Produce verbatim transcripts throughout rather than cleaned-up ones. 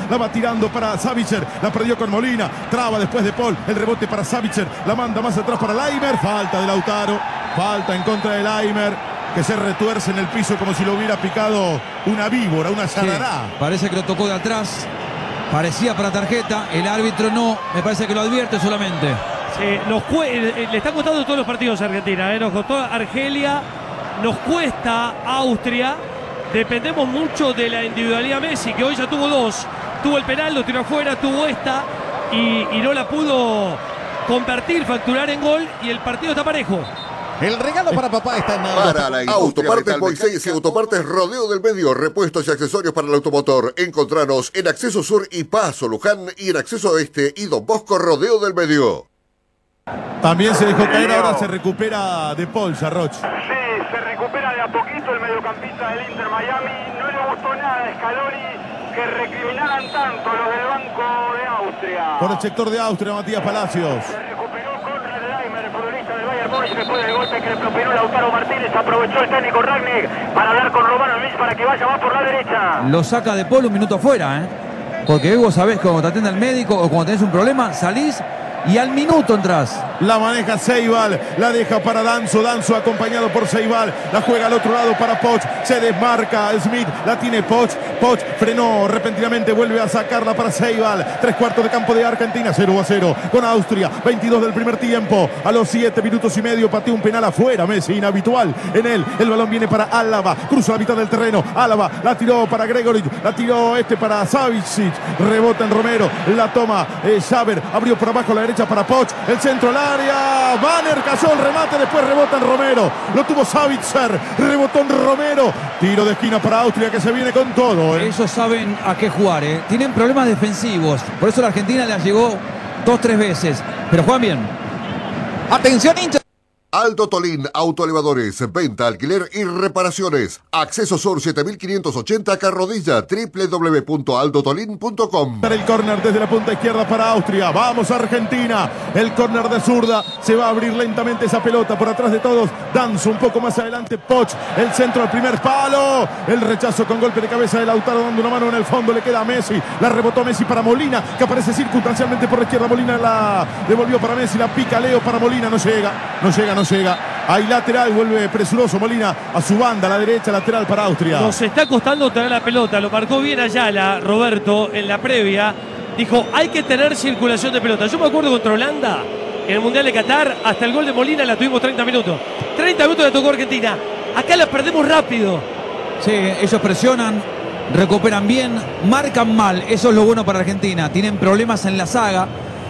la va tirando para Savitzer, la perdió con Molina, traba después de Paul, el rebote para Savitzer, la manda más atrás para Laimer, falta de Lautaro, falta en contra de Laimer, que se retuerce en el piso como si lo hubiera picado una víbora, una yarará. Sí, parece que lo tocó de atrás, parecía para tarjeta, el árbitro no, me parece que lo advierte solamente. Sí, nos le está costando todos los partidos a Argentina, ¿eh? Nos costó Argelia, nos cuesta Austria, dependemos mucho de la individualidad Messi, que hoy ya tuvo dos, tuvo el penal, lo tiró afuera, tuvo esta y, y no la pudo convertir, facturar en gol y el partido está parejo. El regalo para papá está en Para la Autopartes Moisés y Autopartes Rodeo del Medio, repuestos y accesorios para el automotor. Encontranos en Acceso Sur y Paso Luján y en Acceso Este y Don Bosco Rodeo del Medio. También se dejó caer, ahora se recupera de Paul Sarroch. Sí, se recupera de a poquito el mediocampista del Inter Miami. No le gustó nada a Scaloni que recriminaran tanto los del Banco de Austria. Por el sector de Austria, Matías Palacios. Se recuperó Konrad Laimer, el futbolista del Bayern Múnich, después del golpe que le propinó Lautaro Martínez. Aprovechó el técnico Rangnick para hablar con Romano Luis para que vaya más por la derecha. Lo saca de Paul un minuto afuera, ¿eh? Porque vos sabés que cuando te atiende el médico o cuando tenés un problema, salís y al minuto entras. La maneja Ceibal, la deja para Danzo, Danzo acompañado por Ceibal, la juega al otro lado para Poch, se desmarca Smith, la tiene Poch, Poch frenó repentinamente, vuelve a sacarla para Ceibal, tres cuartos de campo de Argentina, cero a cero con Austria, veintidós del primer tiempo, a los siete minutos y medio pateó un penal afuera, Messi, inhabitual en él, el balón viene para Álava, cruza la mitad del terreno, Álava la tiró para Gregory, la tiró este para Savicic, rebota en Romero, la toma eh, Xaver, abrió por abajo a la derecha para Poch, el centro al área, Banner cayó el remate, después rebota en Romero, lo tuvo Savitzer, rebotó en Romero, tiro de esquina para Austria que se viene con todo. ¿eh? Ellos saben a qué jugar, ¿eh? Tienen problemas defensivos, por eso la Argentina les llegó dos, tres veces, pero juegan bien. Atención, hincha. Aldo Tolín, autoelevadores, venta, alquiler y reparaciones. Acceso Sur siete mil quinientos ochenta Carrodilla, doble u doble u doble u punto aldo tolín punto com. El córner desde la punta izquierda para Austria. Vamos Argentina. El córner de zurda. Se va a abrir lentamente esa pelota por atrás de todos. Danzo un poco más adelante. Poch. El centro al primer palo. El rechazo con golpe de cabeza de Lautaro dando una mano en el fondo. Le queda a Messi. La rebotó Messi para Molina, que aparece circunstancialmente por la izquierda. Molina la devolvió para Messi. La pica Leo para Molina. No llega. No llega, no llega. Hay lateral, vuelve presuroso Molina a su banda, a la derecha, lateral para Austria. Nos está costando tener la pelota, lo marcó bien Ayala, Roberto, en la previa. Dijo, hay que tener circulación de pelota. Yo me acuerdo contra Holanda, en el Mundial de Qatar, hasta el gol de Molina la tuvimos treinta minutos. treinta minutos la tocó Argentina. Acá la perdemos rápido. Sí, ellos presionan, recuperan bien, marcan mal. Eso es lo bueno para Argentina. Tienen problemas en la saga.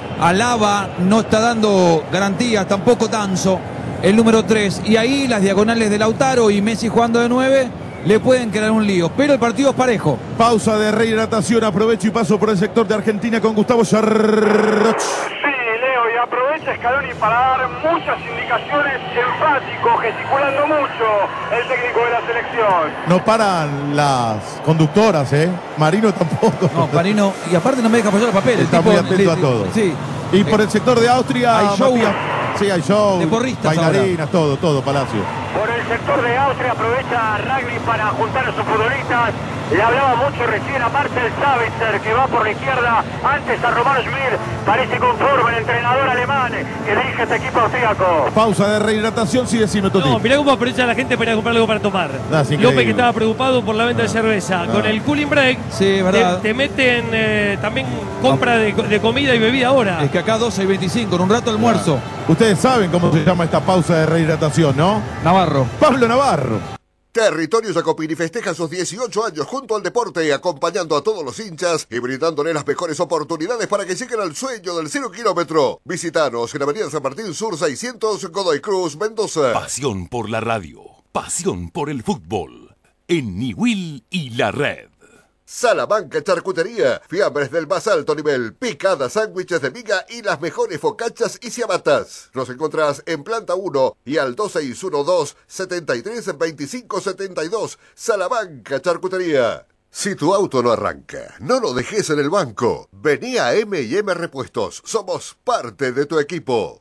Alaba no está dando garantías, tampoco Danzo, el número tres. Y ahí las diagonales de Lautaro y Messi jugando de nueve le pueden crear un lío. Pero el partido es parejo. Pausa de rehidratación, aprovecho y paso por el sector de Argentina con Gustavo Sarroch. Sí, Leo, y aprovecha Scaloni para dar muchas indicaciones, enfático, gesticulando mucho el técnico de la selección. No paran las conductoras, ¿eh? Marino tampoco. No, Marino, y aparte no me deja pasar los papeles. Está tipo, muy atento le, a todo. Sí. Y por el sector de Austria, hay show, Matías, sí, hay show, de porristas bailarinas, ahora. todo, todo, Palacio. Por el sector de Austria aprovecha Ragni para juntar a sus futbolistas. Le hablaba mucho recién a Marcel Savitzer, que va por la izquierda, antes a Romano Schmid. Parece conforme el entrenador alemán que dirige este equipo austríaco. Pausa de rehidratación, sí, decime, Toti. No, mirá cómo aprovecha la gente para ir a comprar algo para tomar. Ah, es increíble. López, que estaba preocupado por la venta Ah, de cerveza. ah. Con el cooling break, Sí, verdad. te, te meten eh, también compra de, de comida y bebida ahora. Es que acá doce y veinticinco, en un rato almuerzo. Ustedes saben cómo se llama esta pausa de rehidratación, ¿no? Navarro. Pablo Navarro. Territorio Jacopini festeja sus dieciocho años junto al deporte, acompañando a todos los hinchas y brindándole las mejores oportunidades para que lleguen al sueño del cero kilómetro. Visítanos en Avenida San Martín Sur seiscientos, Godoy Cruz, Mendoza. Pasión por la radio, pasión por el fútbol. En Niwil y La Red. Salamanca Charcutería, fiambres del más alto nivel, picadas, sándwiches de miga y las mejores focachas y ciabatas. Nos encontrás en planta uno y al dos seis uno dos, setenta y tres, veinticinco setenta y dos. Salamanca Charcutería. Si tu auto no arranca, no lo dejes en el banco. Vení a eme y eme Repuestos. Somos parte de tu equipo.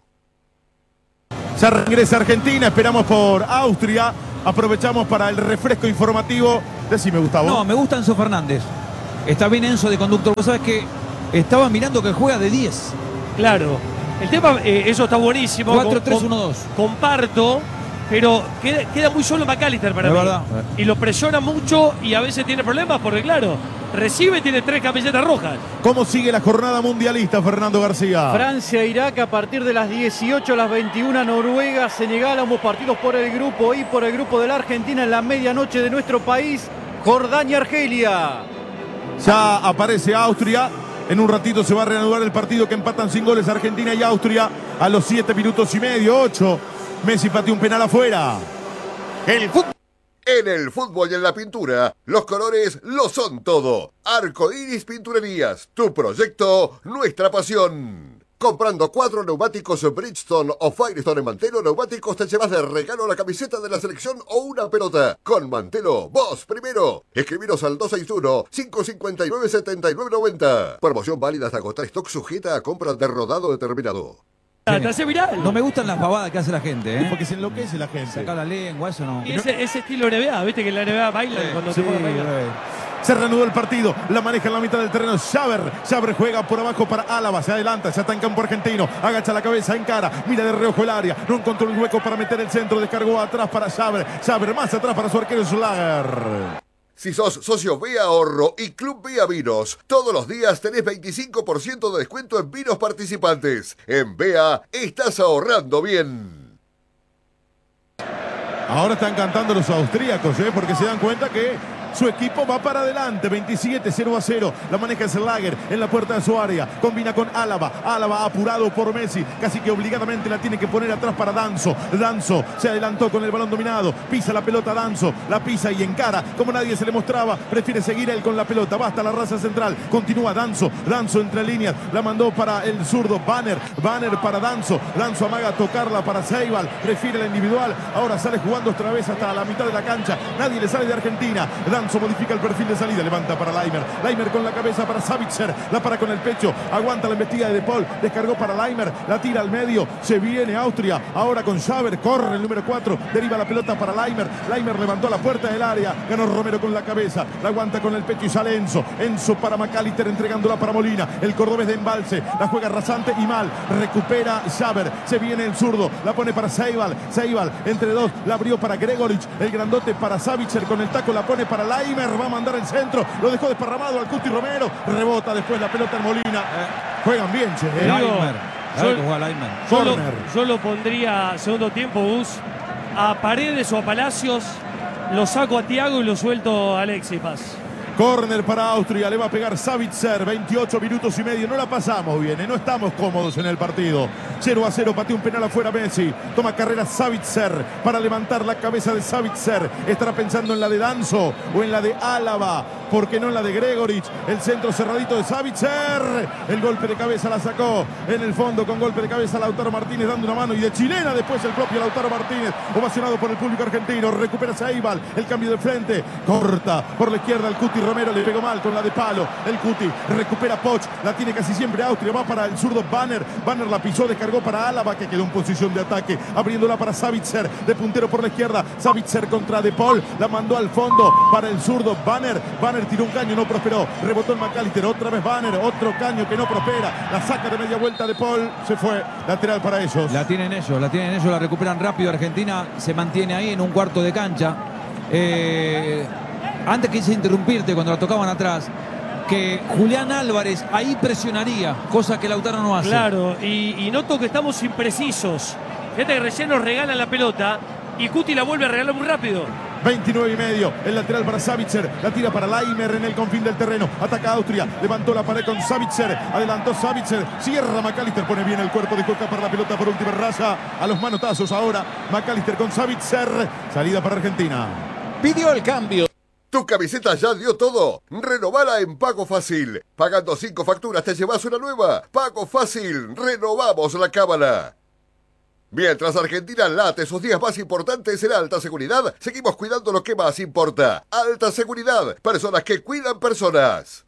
Ya regresa Argentina, esperamos por Austria. Aprovechamos para el refresco informativo. Decime, Gustavo. No, me gusta Enzo Fernández. Está bien Enzo de conductor. Vos sabés que estaba mirando que juega de diez. Claro. El tema, eh, eso está buenísimo. cuatro tres uno dos. Comparto, pero queda, queda muy solo McAllister para Es mí. verdad. Y lo presiona mucho y a veces tiene problemas porque, claro, recibe y tiene tres camisetas rojas. ¿Cómo sigue la jornada mundialista, Fernando García? Francia-Irak a partir de las dieciocho a las veintiuna, Noruega, Senegal, ambos partidos por el grupo I, por el grupo de la Argentina en la medianoche de nuestro país, Jordania-Argelia. Ya aparece Austria. En un ratito se va a reanudar el partido que empatan sin goles Argentina y Austria a los siete minutos y medio, ocho. Messi pateó un penal afuera. El fútbol. En el fútbol y en la pintura, los colores lo son todo. Arco Iris Pinturerías, tu proyecto, nuestra pasión. Comprando cuatro neumáticos Bridgestone o Firestone en Mantelo Neumáticos te llevas de regalo la camiseta de la selección o una pelota. Con Mantelo, vos primero. Escribiros al dos seis uno, cinco cinco nueve, siete nueve nueve cero. Promoción válida hasta agotar stock sujeta a compra de rodado determinado. Te hace viral. No me gustan las pavadas que hace la gente, ¿eh? Porque se enloquece la gente. Sacar la lengua, eso no. Y ese, ese estilo N B A, viste que en la N B A bailan Sí, cuando Sí, se pone a bailar. eh. Se reanudó el partido, la maneja en la mitad del terreno Xaver, Xaver juega por abajo para Álava, se adelanta, ya está en campo argentino, agacha la cabeza, encara, mira de reojo el área, no encontró el hueco para meter el centro, descargó atrás para Xaver, Xaver más atrás para su arquero Schlager. Si sos socio B Ahorro y Club Vía Vinos, todos los días tenés veinticinco por ciento de descuento en vinos participantes. En B A estás ahorrando bien. Ahora están cantando los austríacos, ¿eh? Porque se dan cuenta que su equipo va para adelante, veintisiete cero a cero. La maneja Schlager en la puerta de su área. Combina con Álava. Álava apurado por Messi. Casi que obligadamente la tiene que poner atrás para Danzo. Danzo se adelantó con el balón dominado. Pisa la pelota Danzo. La pisa y encara. Como nadie se le mostraba, prefiere seguir él con la pelota. Basta la raza central. Continúa Danzo. Danzo entre líneas. La mandó para el zurdo Banner. Banner para Danzo. Danzo amaga a tocarla para Ceibal. Prefiere la individual. Ahora sale jugando otra vez hasta la mitad de la cancha. Nadie le sale de Argentina. Danzo modifica el perfil de salida, levanta para Laimer, Laimer con la cabeza para Savitzer, la para con el pecho, aguanta la embestida de De Paul, descargó para Laimer, la tira al medio, se viene Austria, ahora con Xaver, corre el número cuatro, deriva la pelota para Laimer, Laimer levantó la puerta del área, ganó Romero con la cabeza, la aguanta con el pecho y sale Enzo, Enzo para McAllister entregándola para Molina, el cordobés de embalse, la juega rasante y mal, recupera Xaver, se viene el zurdo, la pone para Ceibal, Ceibal entre dos, la abrió para Gregoric, el grandote para Savitzer con el taco, la pone para Laimer, va a mandar el centro, lo dejó desparramado al Cuti Romero, rebota después la pelota en Molina. Juegan bien, che. ¿eh? Laimer. Yo- Yo, juega Laimer. Yo lo, Corner. yo lo pondría segundo tiempo, Gus, a Paredes o a Palacios, lo saco a Thiago y lo suelto a Alexis Paz. Corner para Austria, le va a pegar Savitzer, veintiocho minutos y medio, no la pasamos bien, ¿eh? No estamos cómodos en el partido. cero a cero, pateó un penal afuera Messi, toma carrera Savitzer para levantar la cabeza de Savitzer, estará pensando en la de Danzo o en la de Álava, porque no en la de Gregoric, el centro cerradito de Savitzer, el golpe de cabeza la sacó, en el fondo con golpe de cabeza Lautaro Martínez dando una mano y de chilena después el propio Lautaro Martínez, ovacionado por el público argentino, recupera Ceibal, el cambio de frente, corta por la izquierda el Cuti Romero, le pegó mal con la de palo, el Cuti recupera Poch, la tiene casi siempre Austria, va para el zurdo Banner, Banner la pisó, descargó para Álava que quedó en posición de ataque, abriéndola para Savitzer, de puntero por la izquierda, Savitzer contra De Paul, la mandó al fondo para el zurdo Banner, Banner tiró un caño, no prosperó, rebotó en McAllister, otra vez Banner, otro caño que no prospera, la saca de media vuelta De Paul, se fue, lateral para ellos. La tienen ellos, la tienen ellos, la recuperan rápido. Argentina se mantiene ahí en un cuarto de cancha. Eh, antes quise interrumpirte cuando la tocaban atrás, que Julián Álvarez ahí presionaría, cosa que Lautaro no hace. Claro, y, y noto que estamos imprecisos. Fíjate que recién nos regalan la pelota y Cuti la vuelve a regalar muy rápido. veintinueve y medio, el lateral para Savitzer, la tira para Laimer en el confín del terreno, ataca Austria, levantó la pared con Savitzer, adelantó Savitzer, cierra McAllister, pone bien el cuerpo, dejó escapar la pelota por última raya, a los manotazos ahora, McAllister con Savitzer, salida para Argentina. Pidió el cambio. ¿Tu camiseta ya dio todo? Renovala en Pago Fácil. Pagando cinco facturas te llevas una nueva. Pago Fácil, renovamos la cábala. Mientras Argentina late sus días más importantes en alta seguridad, seguimos cuidando lo que más importa. Alta seguridad, personas que cuidan personas.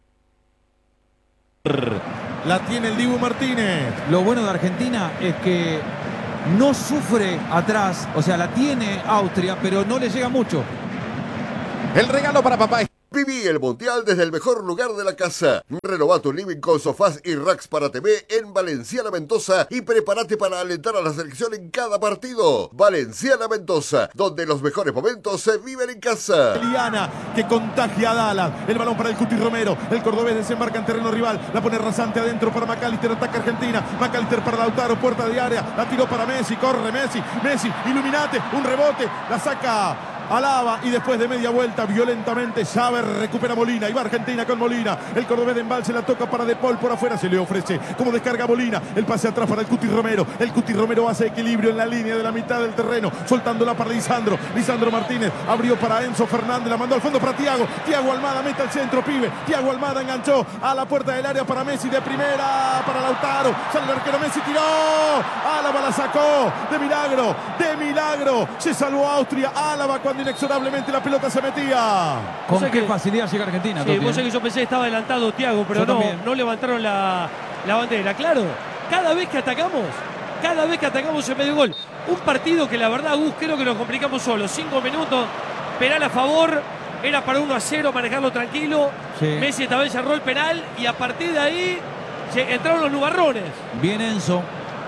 La tiene el Dibu Martínez. Lo bueno de Argentina es que no sufre atrás, o sea, la tiene Austria, pero no le llega mucho. El regalo para papá. Viví el Mundial desde el mejor lugar de la casa. Renová tu living con sofás y racks para T V en Valenciana Mendoza y prepárate para alentar a la selección en cada partido. Valenciana Mendoza, donde los mejores momentos se viven en casa. Liana, que contagia a Dallas. El balón para el Cuti Romero. El cordobés desembarca en terreno rival. La pone rasante adentro para McAllister. Ataca Argentina. McAllister para Lautaro. Puerta de área. La tiró para Messi. Corre Messi. Messi. Iluminate. Un rebote. La saca Alaba y después de media vuelta violentamente Saber recupera Molina y va Argentina con Molina. El cordobés de embalse la toca para De Paul por afuera, se le ofrece como descarga Molina. El pase atrás para el Cuti Romero. El Cuti Romero hace equilibrio en la línea de la mitad del terreno, soltándola para Lisandro. Lisandro Martínez abrió para Enzo Fernández, la mandó al fondo para Thiago. Thiago Almada mete al centro, pibe. Thiago Almada enganchó a la puerta del área para Messi de primera, para Lautaro. Sale el arquero, Messi tiró. Álava la sacó de milagro, de milagro. Se salvó Austria. Álava cuando inexorablemente la pelota se metía. Con O sea qué que- facilidad llega Argentina. Sí, Totti, vos ¿eh? sabés que yo pensé que estaba adelantado Thiago, pero Yo no, también. no levantaron la, la bandera. Claro, cada vez que atacamos, cada vez que atacamos se medio gol. Un partido que la verdad, Gus, creo que nos complicamos solos. Cinco minutos, penal a favor, era para uno a cero, manejarlo tranquilo. Sí. Messi esta vez cerró el penal y a partir de ahí se- entraron los nubarrones. Bien Enzo.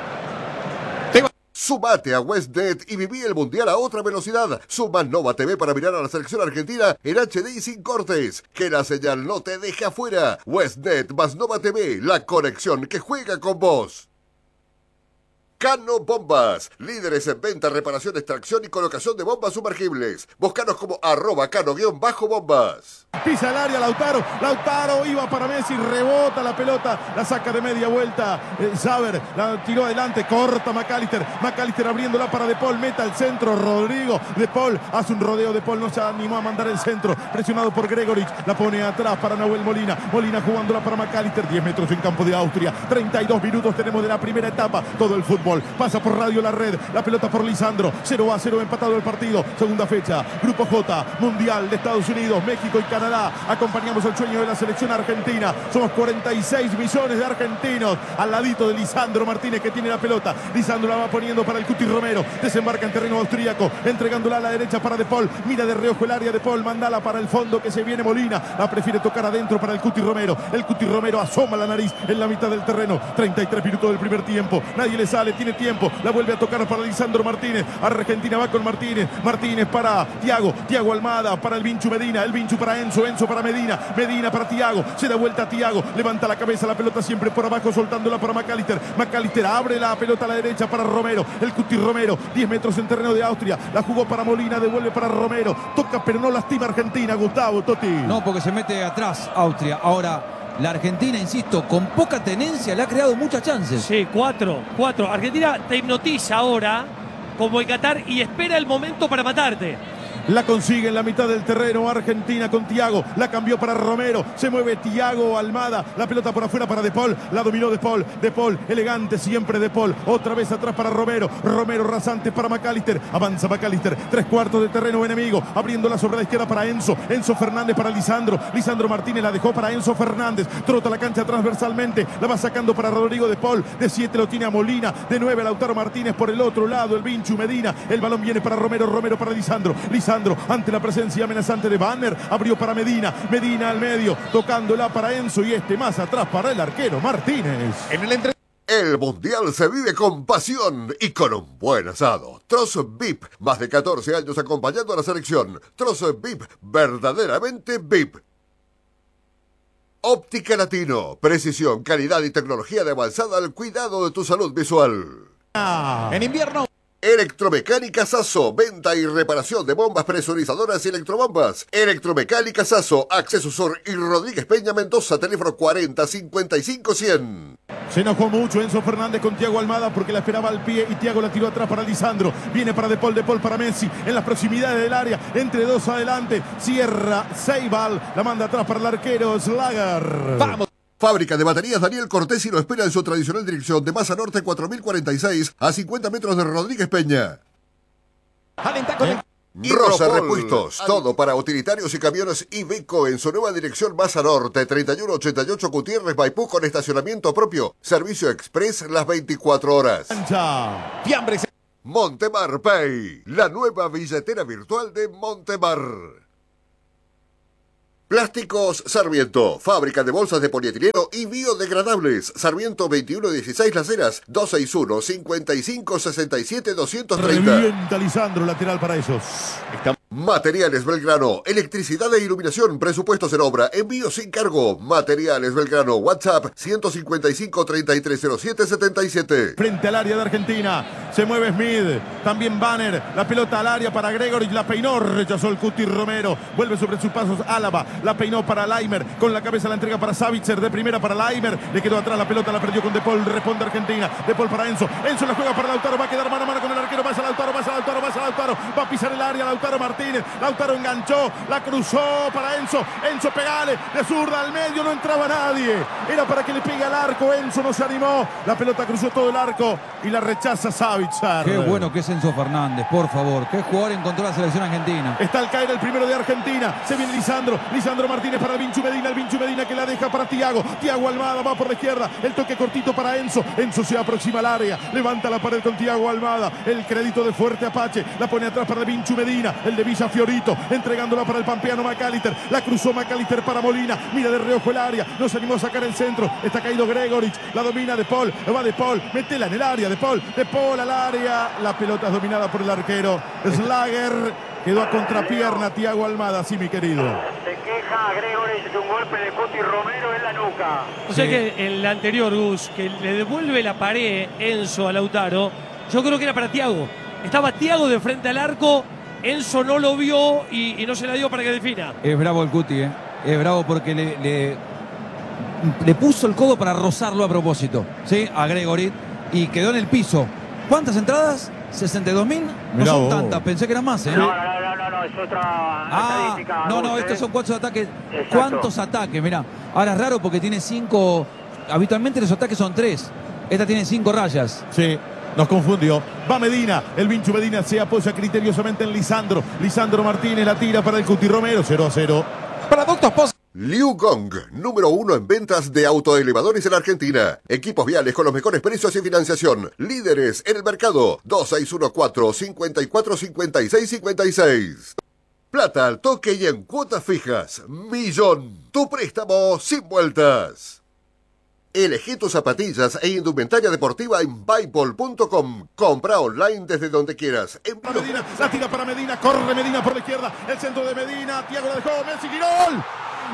Sumate a Westnet y viví el Mundial a otra velocidad. Suma Nova T V para mirar a la selección argentina en H D y sin cortes. Que la señal no te deje afuera. Westnet más Nova T V, la conexión que juega con vos. Cano Bombas, líderes en venta, reparación, extracción y colocación de bombas sumergibles. Búscanos como arroba cano-bombas. Pisa el área Lautaro. Lautaro iba para Messi. Rebota la pelota. La saca de media vuelta. Eh, Saber la tiró adelante. Corta McAllister. McAllister abriéndola para De Paul. Meta al centro. Rodrigo. De Paul hace un rodeo. De Paul no se animó a mandar el centro. Presionado por Gregorich. La pone atrás para Nahuel Molina. Molina jugándola para McAllister. diez metros en campo de Austria. treinta y dos minutos tenemos de la primera etapa. Todo el fútbol pasa por Radio La Red. La pelota por Lisandro. cero a cero empatado el partido. Segunda fecha. Grupo J. Mundial de Estados Unidos, México y Canadá. Acompañamos el sueño de la selección argentina. Somos cuarenta y seis millones de argentinos. Al ladito de Lisandro Martínez, que tiene la pelota. Lisandro la va poniendo para el Cuti Romero. Desembarca en terreno austríaco. Entregándola a la derecha para De Paul. Mira de reojo el área de Paul. Mandala para el fondo que se viene Molina. La prefiere tocar adentro para el Cuti Romero. El Cuti Romero asoma la nariz en la mitad del terreno. treinta y tres minutos del primer tiempo. Nadie le sale. Tiene tiempo. La vuelve a tocar para Lisandro Martínez. Argentina va con Martínez. Martínez para Thiago. Thiago Almada para el Vinchu Medina. El Vinchu para Enzo. Enzo para Medina. Medina para Thiago. Se da vuelta a Thiago. Levanta la cabeza. La pelota siempre por abajo. Soltándola para McAllister. McAllister abre la pelota a la derecha para Romero. El Cuti Romero. diez metros en terreno de Austria. La jugó para Molina. Devuelve para Romero. Toca pero no lastima Argentina. Gustavo Totti. No, porque se mete atrás Austria. Ahora, la Argentina, insisto, con poca tenencia le ha creado muchas chances. Sí, cuatro, cuatro. Argentina te hipnotiza ahora, como el Qatar, y espera el momento para matarte. La consigue en la mitad del terreno Argentina con Thiago. La cambió para Romero. Se mueve Thiago Almada. La pelota por afuera para De Paul. La dominó De Paul. De Paul, elegante siempre De Paul. Otra vez atrás para Romero. Romero rasante para McAllister. Avanza McAllister. Tres cuartos de terreno enemigo. Abriéndola sobre la izquierda para Enzo. Enzo Fernández para Lisandro. Lisandro Martínez la dejó para Enzo Fernández. Trota la cancha transversalmente. La va sacando para Rodrigo De Paul. De siete lo tiene a Molina. De nueve Lautaro Martínez por el otro lado. El Vinchu Medina. El balón viene para Romero. Romero para Lisandro. Lisandro ante la presencia amenazante de Banner, abrió para Medina, Medina al medio, tocándola para Enzo y este más atrás para el arquero Martínez. En el entre... El Mundial se vive con pasión y con un buen asado. Troz V I P, más de catorce años acompañando a la selección. Troz V I P, verdaderamente V I P. Óptica Latino, precisión, calidad y tecnología de avanzada al cuidado de tu salud visual. Ah. En invierno. Electromecánica Sasso, venta y reparación de bombas presurizadoras y electrobombas. Electromecánica Sasso, Acceso Sur y Rodríguez Peña Mendoza, teléfono cuarenta cincuenta y cinco cien. Se enojó mucho Enzo Fernández con Thiago Almada porque la esperaba al pie y Thiago la tiró atrás para Lisandro. Viene para De Paul, De Paul para Messi. En las proximidades del área, entre dos adelante. Cierra Seibal, la manda atrás para el arquero Slager. Vamos. Fábrica de baterías Daniel Cortesi lo espera en su tradicional dirección de Masa Norte cuatro mil cuarenta y seis a cincuenta metros de Rodríguez Peña. Alenta con el... Rosa Hidropol. Repuestos, todo para utilitarios y camiones Iveco en su nueva dirección Masa Norte, treinta y uno ochenta y ocho Gutiérrez Maipú con estacionamiento propio, servicio express las veinticuatro horas. Cancha. Fiambres. Montemar Pay, la nueva billetera virtual de Montemar. Plásticos Sarmiento, fábrica de bolsas de polietileno y biodegradables. Sarmiento veintiuno dieciséis Las Heras, dos seis uno, cinco cinco, seis siete, dos tres cero. Revienta Lisandro, lateral para ellos. Está... Materiales Belgrano, electricidad e iluminación, presupuestos en obra, envío sin cargo. Materiales Belgrano, WhatsApp ciento cincuenta y cinco, treinta y tres cero siete, setenta y siete. Frente al área de Argentina, se mueve Smith, también Banner, la pelota al área para Gregorich, la peinó, rechazó el Cuti Romero, vuelve sobre sus pasos Álava, la peinó para Laimer, con la cabeza la entrega para Savitzer, de primera para Laimer, le quedó atrás la pelota, la perdió con De Paul, responde Argentina, De Paul para Enzo, Enzo la juega para Lautaro, va a quedar mano a mano con el arquero, va a Lautaro, va a Lautaro, va a Lautaro, va a pisar el área, Lautaro Martínez. Lautaro enganchó, la cruzó para Enzo, Enzo pegale, de zurda al medio, no entraba nadie, era para que le pegue al arco, Enzo no se animó, la pelota cruzó todo el arco y la rechaza Savitzer. Qué bueno que es Enzo Fernández, por favor, qué jugador encontró la selección argentina. Está al caer el primero de Argentina, se viene Lisandro, Lisandro Martínez para el Vinchu Medina, el Vinchu Medina que la deja para Thiago, Thiago Almada va por la izquierda, el toque cortito para Enzo, Enzo se aproxima al área, levanta la pared con Thiago Almada, el crédito de Fuerte Apache, la pone atrás para el Vinchu Medina, el de Villa Fiorito, entregándola para el pampeano McAllister, la cruzó McAllister para Molina, mira de reojo el área, no se animó a sacar el centro, está caído Gregorich, la domina De Paul, va De Paul, metela en el área, De Paul, De Paul al área, la pelota es dominada por el arquero, Slager, quedó a contrapierna Thiago Almada, sí mi querido. Se queja Gregorich de un golpe de Cuti Romero en la nuca. O sea que el anterior, Gus, que le devuelve la pared Enzo a Lautaro, yo creo que era para Thiago. Estaba Thiago de frente al arco, Enzo no lo vio y, y no se la dio para que defina. Es bravo el Cuti, ¿eh? Es bravo porque le, le, le puso el codo para rozarlo a propósito, ¿sí? A Gregory y quedó en el piso. ¿Cuántas entradas? ¿sesenta y dos mil? No Mirá son vos. tantas, pensé que eran más, ¿eh? No, no, no, no, no, es otra Ah, estadística. no, no, Gus, estos ¿eh? son cuántos ataques. Exacto. ¿Cuántos ataques? Mirá, ahora es raro porque tiene cinco. Habitualmente los ataques son tres. Esta tiene cinco rayas. Sí, nos confundió. Va Medina, el Vinchu Medina se apoya criteriosamente en Lisandro. Lisandro Martínez la tira para el Cuti Romero, cero a cero. Productos Post. Liu Gong, número uno en ventas de autoelevadores en Argentina. Equipos viales con los mejores precios y financiación. Líderes en el mercado. dos seis uno cuatro, cinco cuatro, cinco seis cinco seis. Plata al toque y en cuotas fijas. Millón. Tu préstamo sin vueltas. Elegí tus zapatillas e indumentaria deportiva en Buypol punto com. Compra online desde donde quieras. Para Medina, la tira para Medina, corre Medina por la izquierda, el centro de Medina, Thiago la dejó, Messi, tiró, ¡gol!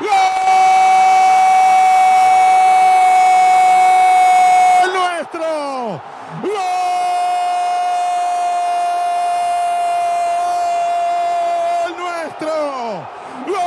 ¡Gol nuestro! ¡Gol nuestro! ¡Gol!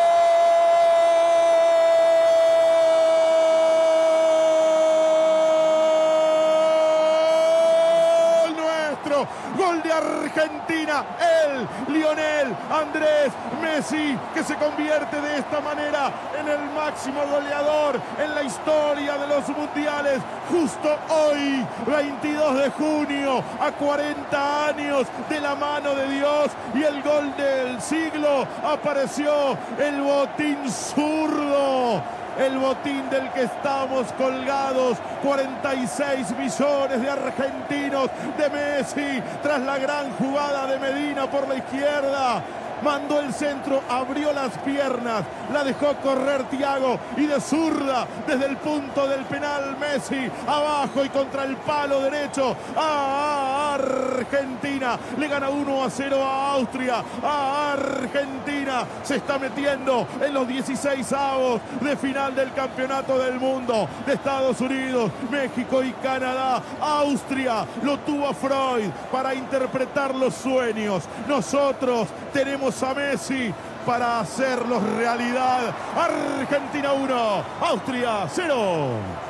Gol de Argentina, el Lionel Andrés Messi, que se convierte de esta manera en el máximo goleador en la historia de los mundiales, justo hoy, veintidós de junio, a cuarenta años de la mano de Dios, y el gol del siglo. Apareció el botín zurdo, el botín del que estamos colgados, cuarenta y seis millones de argentinos, de Messi, tras la gran jugada de Medina por la izquierda. Mandó el centro, abrió las piernas, la dejó correr Thiago y de zurda desde el punto del penal Messi, abajo y contra el palo derecho a Argentina. Le gana uno a cero a Austria. A Argentina se está metiendo en los dieciséis avos de final del Campeonato del Mundo de Estados Unidos, México y Canadá. Austria lo tuvo a Freud para interpretar los sueños. Nosotros tenemos a Messi para hacerlos realidad. Argentina uno, Austria cero.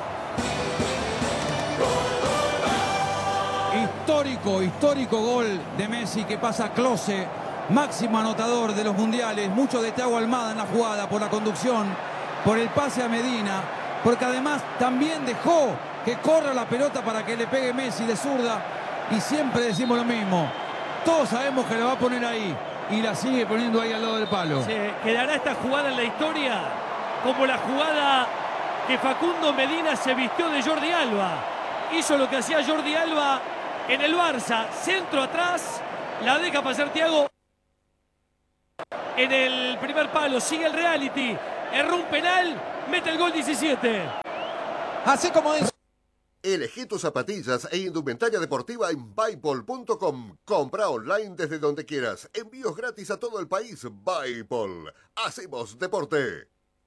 Histórico, histórico gol de Messi que pasa a Klose, máximo anotador de los mundiales. Mucho de Thiago Almada en la jugada, por la conducción, por el pase a Medina, porque además también dejó que corra la pelota para que le pegue Messi de zurda. Y siempre decimos lo mismo, todos sabemos que la va a poner ahí y la sigue poniendo ahí al lado del palo. Se quedará esta jugada en la historia como la jugada que Facundo Medina se vistió de Jordi Alba. Hizo lo que hacía Jordi Alba en el Barça, centro atrás, la deja pasar Thiago. en el primer palo, sigue el reality, erró un penal, mete el gol diecisiete. Así como es. Elegí tus zapatillas e indumentaria deportiva en Buypol punto com. Compra online desde donde quieras. Envíos gratis a todo el país. Buypol. Hacemos deporte.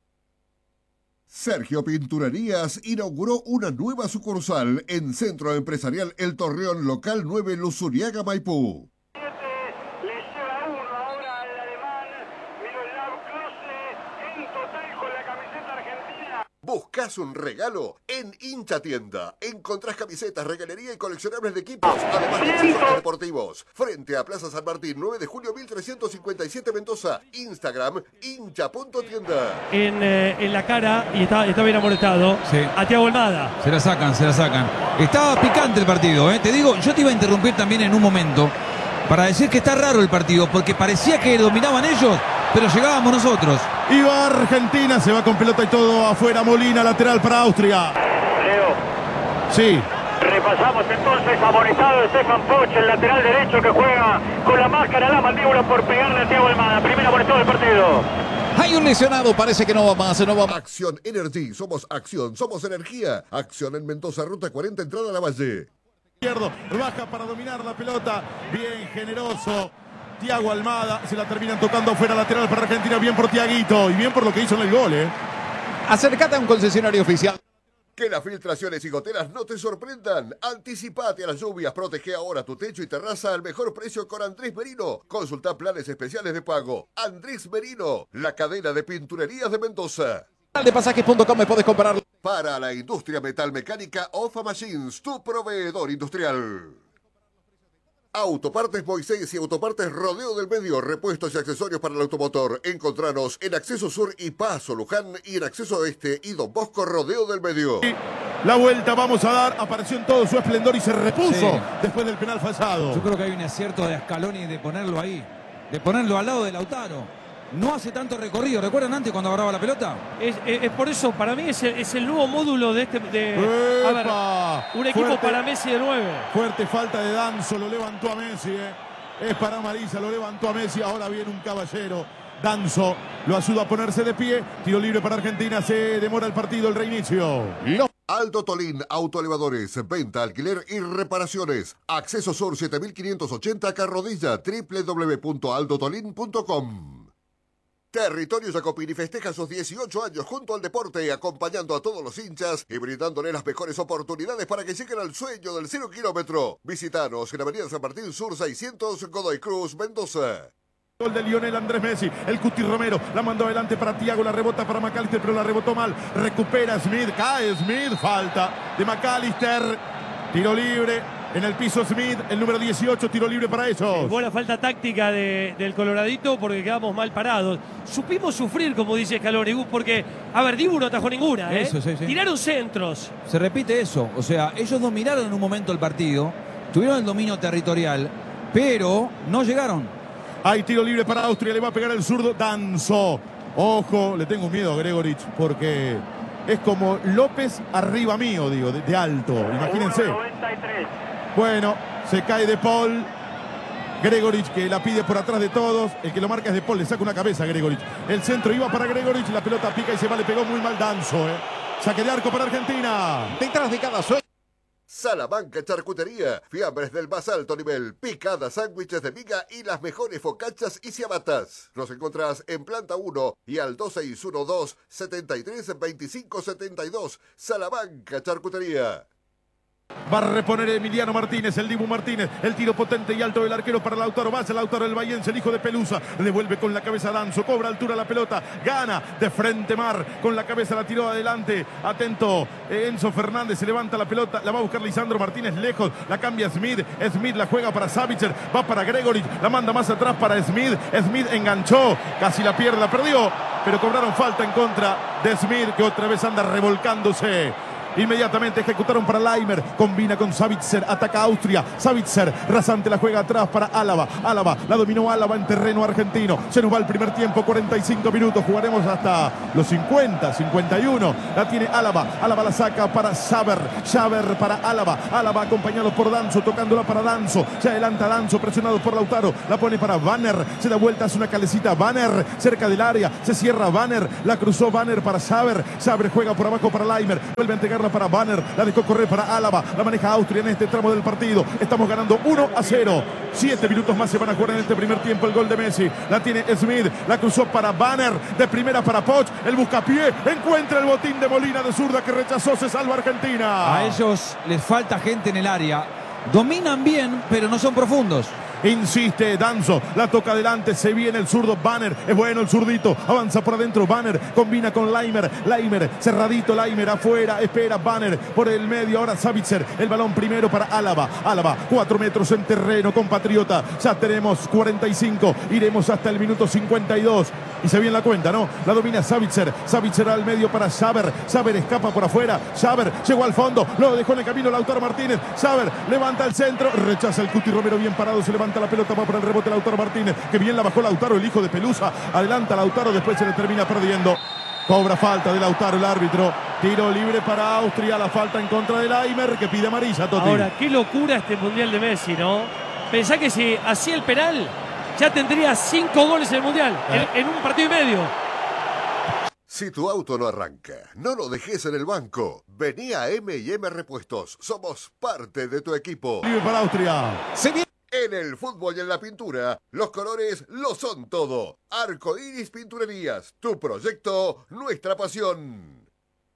Sergio Pinturerías inauguró una nueva sucursal en Centro Empresarial El Torreón, local nueve, Luzuriaga, Maipú. Le lleva uno ahora al alemán Miroslav Klose, en total con la camiseta argentina. ¿Buscas un regalo? En Hincha Tienda encontrás camisetas, regalería y coleccionables de equipos, además de accesorios deportivos. Frente a Plaza San Martín, nueve de julio mil trescientos cincuenta y siete, Mendoza. Instagram, hincha punto tienda. En, eh, en la cara, y está, está bien amonestado, Sí. a Thiago Almada. Se la sacan, se la sacan. Estaba picante el partido, ¿eh? Te digo, yo te iba a interrumpir también en un momento para decir que está raro el partido, porque parecía que dominaban ellos, pero llegábamos nosotros. Y va Argentina, se va con pelota y todo afuera. Molina, lateral para Austria. Leo, Sí. repasamos entonces amonestado Stefan Poch, el lateral derecho que juega con la máscara, la mandíbula por pegarle a Thiago Almada. Primer amonestado del partido. Hay un lesionado, parece que no va más, no va más. Acción Energy, somos acción, somos energía. Acción en Mendoza, ruta cuarenta, entrada a la Valle. Izquierdo, baja para dominar la pelota. Bien generoso. Thiago Almada, se la terminan tocando afuera, lateral para Argentina. Bien por Thiaguito y bien por lo que hizo en el gol, ¿eh? Acércate a un concesionario oficial. Que las filtraciones y goteras no te sorprendan. Anticipate a las lluvias, protege ahora tu techo y terraza al mejor precio con Andrés Merino. Consulta planes especiales de pago. Andrés Merino, la cadena de pinturerías de Mendoza. De pasajes punto com me puedes comprar. Para la industria metalmecánica, Ofa Machines, tu proveedor industrial. Autopartes Moisés y Autopartes Rodeo del Medio, repuestos y accesorios para el automotor. Encontranos en Acceso Sur y Paso Luján y en Acceso Este y Don Bosco Rodeo del Medio. La vuelta vamos a dar, apareció en todo su esplendor y se repuso Sí. después del penal fallado. Yo creo que hay un acierto de Scaloni de ponerlo ahí, de ponerlo al lado de Lautaro. No hace tanto recorrido, ¿recuerdan antes cuando agarraba la pelota? Es, es- es por eso, para mí es el, es el nuevo módulo de este. De, a ver, ¡Epa! un equipo Fuerte. para Messi de nueve. Fuerte falta de Danzo, lo levantó a Messi, ¿eh? Es para Marisa, lo levantó a Messi, ahora viene un caballero. Danzo lo ayuda a ponerse de pie, tiro libre para Argentina, se demora el partido, el reinicio. Aldo Tolín, autoelevadores, venta, alquiler y reparaciones. Acceso Sur siete mil quinientos ochenta, Carrodilla, doble u doble u doble u punto aldo tolín punto com. Territorio Jacopini festeja sus dieciocho años junto al deporte, acompañando a todos los hinchas y brindándole las mejores oportunidades para que lleguen al sueño del cero kilómetro. Visítanos en Avenida San Martín Sur seiscientos, Godoy Cruz, Mendoza. Gol de Lionel Andrés Messi, el Cuti Romero, la mandó adelante para Thiago, la rebota para McAllister, pero la rebotó mal, recupera Smith, cae Smith, falta de McAllister, tiro libre, en el piso Smith, el número dieciocho, tiro libre para ellos. Buena falta táctica de- del Coloradito porque quedamos mal parados. Supimos sufrir, como dice Scaloni, Gus, porque, a ver, Dibu no atajó ninguna, ¿eh? Eso, sí, sí. Tiraron centros. Se repite eso, o sea, ellos dominaron en un momento el partido, tuvieron el dominio territorial, pero no llegaron. Hay tiro libre para Austria, le va a pegar el zurdo, Danzo. Ojo, le tengo miedo a Gregorich porque es como López arriba mío, digo, de, de alto, imagínense. uno noventa y tres. Bueno, se cae de Paul. Gregorich que la pide por atrás de todos. El que lo marca es de Paul, le saca una cabeza a Gregorich. El centro iba para Gregorich, la pelota pica y se va, le pegó muy mal Danzo. ¿eh? Saque de arco para Argentina. Detrás de cada sueño. Salamanca Charcutería, fiambres del más alto nivel, picadas, sándwiches de miga y las mejores focachas y ciabatas. Nos encontrás en planta uno y al dos seis uno dos, setenta y tres, veinticinco setenta y dos. Salamanca Charcutería. Va a reponer Emiliano Martínez, el Dibu Martínez, el tiro potente y alto del arquero para Lautaro Vaz, Lautaro el Bahiense, el hijo de Pelusa, devuelve con la cabeza Danzo, cobra altura la pelota, gana de frente Mar, con la cabeza la tiró adelante, atento Enzo Fernández, se levanta la pelota, la va a buscar Lisandro Martínez lejos, la cambia Smith, Smith la juega para Savitzer, va para Gregorich, la manda más atrás para Smith, Smith enganchó, casi la pierde, la perdió, pero cobraron falta en contra de Smith, que otra vez anda revolcándose. Inmediatamente ejecutaron para Laimer. Combina con Savitzer. Ataca Austria. Savitzer. Rasante la juega atrás para Álava. Álava. La dominó Álava en terreno argentino. Se nos va el primer tiempo. cuarenta y cinco minutos. Jugaremos hasta los cincuenta, cincuenta y uno. La tiene Álava. Álava la saca para Saber. Saber para Álava. Álava acompañado por Danzo. Tocándola para Danzo. Se adelanta Danzo. Presionado por Lautaro. La pone para Banner. Se da vuelta. Hace una calecita. Banner. Cerca del área. Se cierra Banner. La cruzó Banner para Saber. Saber juega por abajo para Laimer. Vuelve a entregarla para Banner. La dejó correr para Álava. La maneja Austria en este tramo del partido. Estamos ganando uno a cero. Siete minutos más se van a jugar en este primer tiempo. El gol de Messi. La tiene Smith. La cruzó para Banner. De primera para Poch. El buscapié. Encuentra el botín de Molina de zurda que rechazó. Se salva Argentina. A ellos les falta gente en el área. Dominan bien, pero no son profundos. Insiste Danzo, la toca adelante, se viene el zurdo Banner, es bueno el zurdito, avanza por adentro Banner, combina con Laimer, Laimer, cerradito Laimer, afuera, espera Banner, por el medio, ahora Savitzer, el balón primero para Álava, Álava, cuatro metros en terreno, compatriota, ya tenemos cuarenta y cinco, iremos hasta el minuto cincuenta y dos, y se viene la cuenta, ¿no? La domina Savitzer, Savitzer al medio para Saber, Saber escapa por afuera, Saber llegó al fondo, lo dejó en el camino Lautaro Martínez, Saber levanta el centro, rechaza el Cuti Romero bien parado, se levanta la pelota, va para el rebote Lautaro Martínez, que bien la bajó Lautaro, el hijo de Pelusa, adelanta Lautaro, después se le termina perdiendo. Cobra falta de Lautaro el árbitro, tiro libre para Austria, la falta en contra de Laimer, que pide amarilla, Toti. Ahora, qué locura este Mundial de Messi, ¿no? Pensá que si hacía el penal, ya tendría cinco goles en el Mundial, eh. en, en un partido y medio. Si tu auto no arranca, no lo dejes en el banco. Vení a eme y eme Repuestos, somos parte de tu equipo. Libre para Austria. Se viene. En el fútbol y en la pintura, los colores lo son todo. Arco Iris Pinturerías, tu proyecto, nuestra pasión.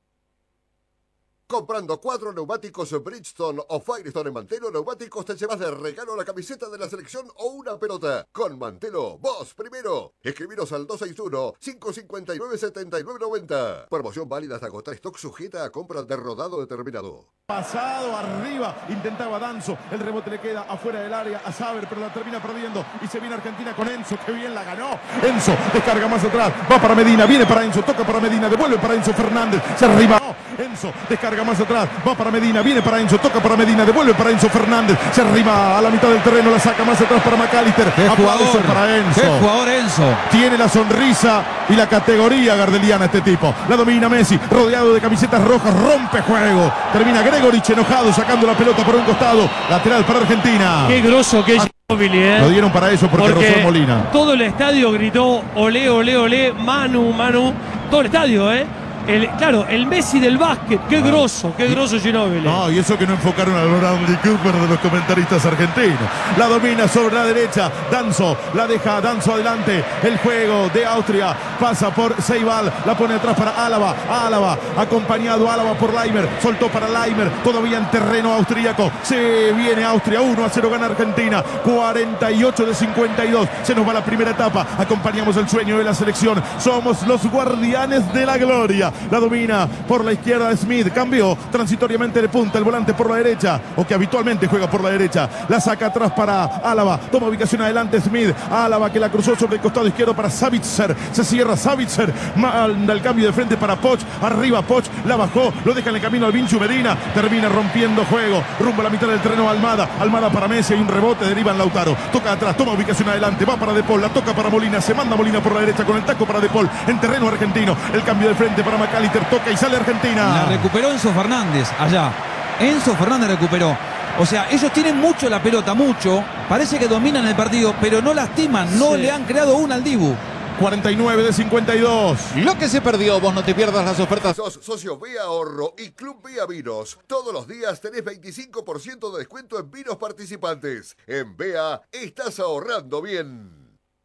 Comprando cuatro neumáticos Bridgestone o Firestone en Mantelo Neumáticos te llevas de regalo la camiseta de la selección o una pelota. Con Mantelo, vos primero. Escribiros al dos seis uno, cinco cinco nueve, siete nueve nueve cero. Promoción válida hasta agotar stock, sujeta a compra de rodado determinado. Pasado arriba, intentaba Danzo, el rebote le queda afuera del área a Saber, pero la termina perdiendo y se viene Argentina con Enzo, que bien la ganó. Enzo descarga más atrás, va para Medina, viene para Enzo, toca para Medina, devuelve para Enzo Fernández, se arriba. Enzo descarga más atrás, va para Medina, viene para Enzo, toca para Medina, devuelve para Enzo Fernández, se arriba a la mitad del terreno, la saca más atrás para McAllister. ¡Qué jugador para Enzo! ¡Qué jugador Enzo! Tiene la sonrisa y la categoría gardeliana este tipo. La domina Messi, rodeado de camisetas rojas, rompe juego. Termina Gregorich enojado, sacando la pelota por un costado. Lateral para Argentina. Qué grosso que es Ginóbili, ¿eh? Lo dieron para eso porque, porque rozó Molina. Todo el estadio gritó olé, olé, olé, Manu, Manu. Todo el estadio, ¿eh? El, claro, el Messi del básquet, qué grosso, qué grosso Ginóbili. No, y eso que no enfocaron al Bradley Cooper de los comentaristas argentinos. La domina sobre la derecha, Danzo, la deja Danzo adelante. El juego de Austria pasa por Ceibal, la pone atrás para Álava. Álava, acompañado Álava por Laimer, soltó para Laimer, todavía en terreno austríaco. Se viene Austria, uno a cero gana Argentina, cuarenta y ocho de cincuenta y dos. Se nos va la primera etapa, acompañamos el sueño de la selección. Somos los guardianes de la gloria. La domina por la izquierda Smith, cambió transitoriamente de punta, el volante por la derecha, o que habitualmente juega por la derecha, la saca atrás para Álava, toma ubicación adelante Smith, Álava que la cruzó sobre el costado izquierdo para Savitzer, se cierra Savitzer, manda el cambio de frente para Poch, arriba Poch, la bajó, lo deja en el camino al Vinchu Medina, termina rompiendo juego, rumbo a la mitad del terreno Almada, Almada para Messi, hay un rebote, deriva en Lautaro, toca atrás, toma ubicación adelante, va para De Paul, la toca para Molina, se manda Molina por la derecha con el taco para De Paul, en terreno argentino, el cambio de frente para McAllister, toca y sale Argentina. La recuperó Enzo Fernández allá. Enzo Fernández recuperó. O sea, ellos tienen mucho la pelota, mucho. Parece que dominan el partido, pero no lastiman. No sí. le han creado una al Dibu. cuarenta y nueve de cincuenta y dos. Lo que se perdió, vos no te pierdas las ofertas. Sos socio Vía Ahorro y Club Vía Vinos. Todos los días tenés veinticinco por ciento de descuento en vinos participantes. En Vea estás ahorrando bien.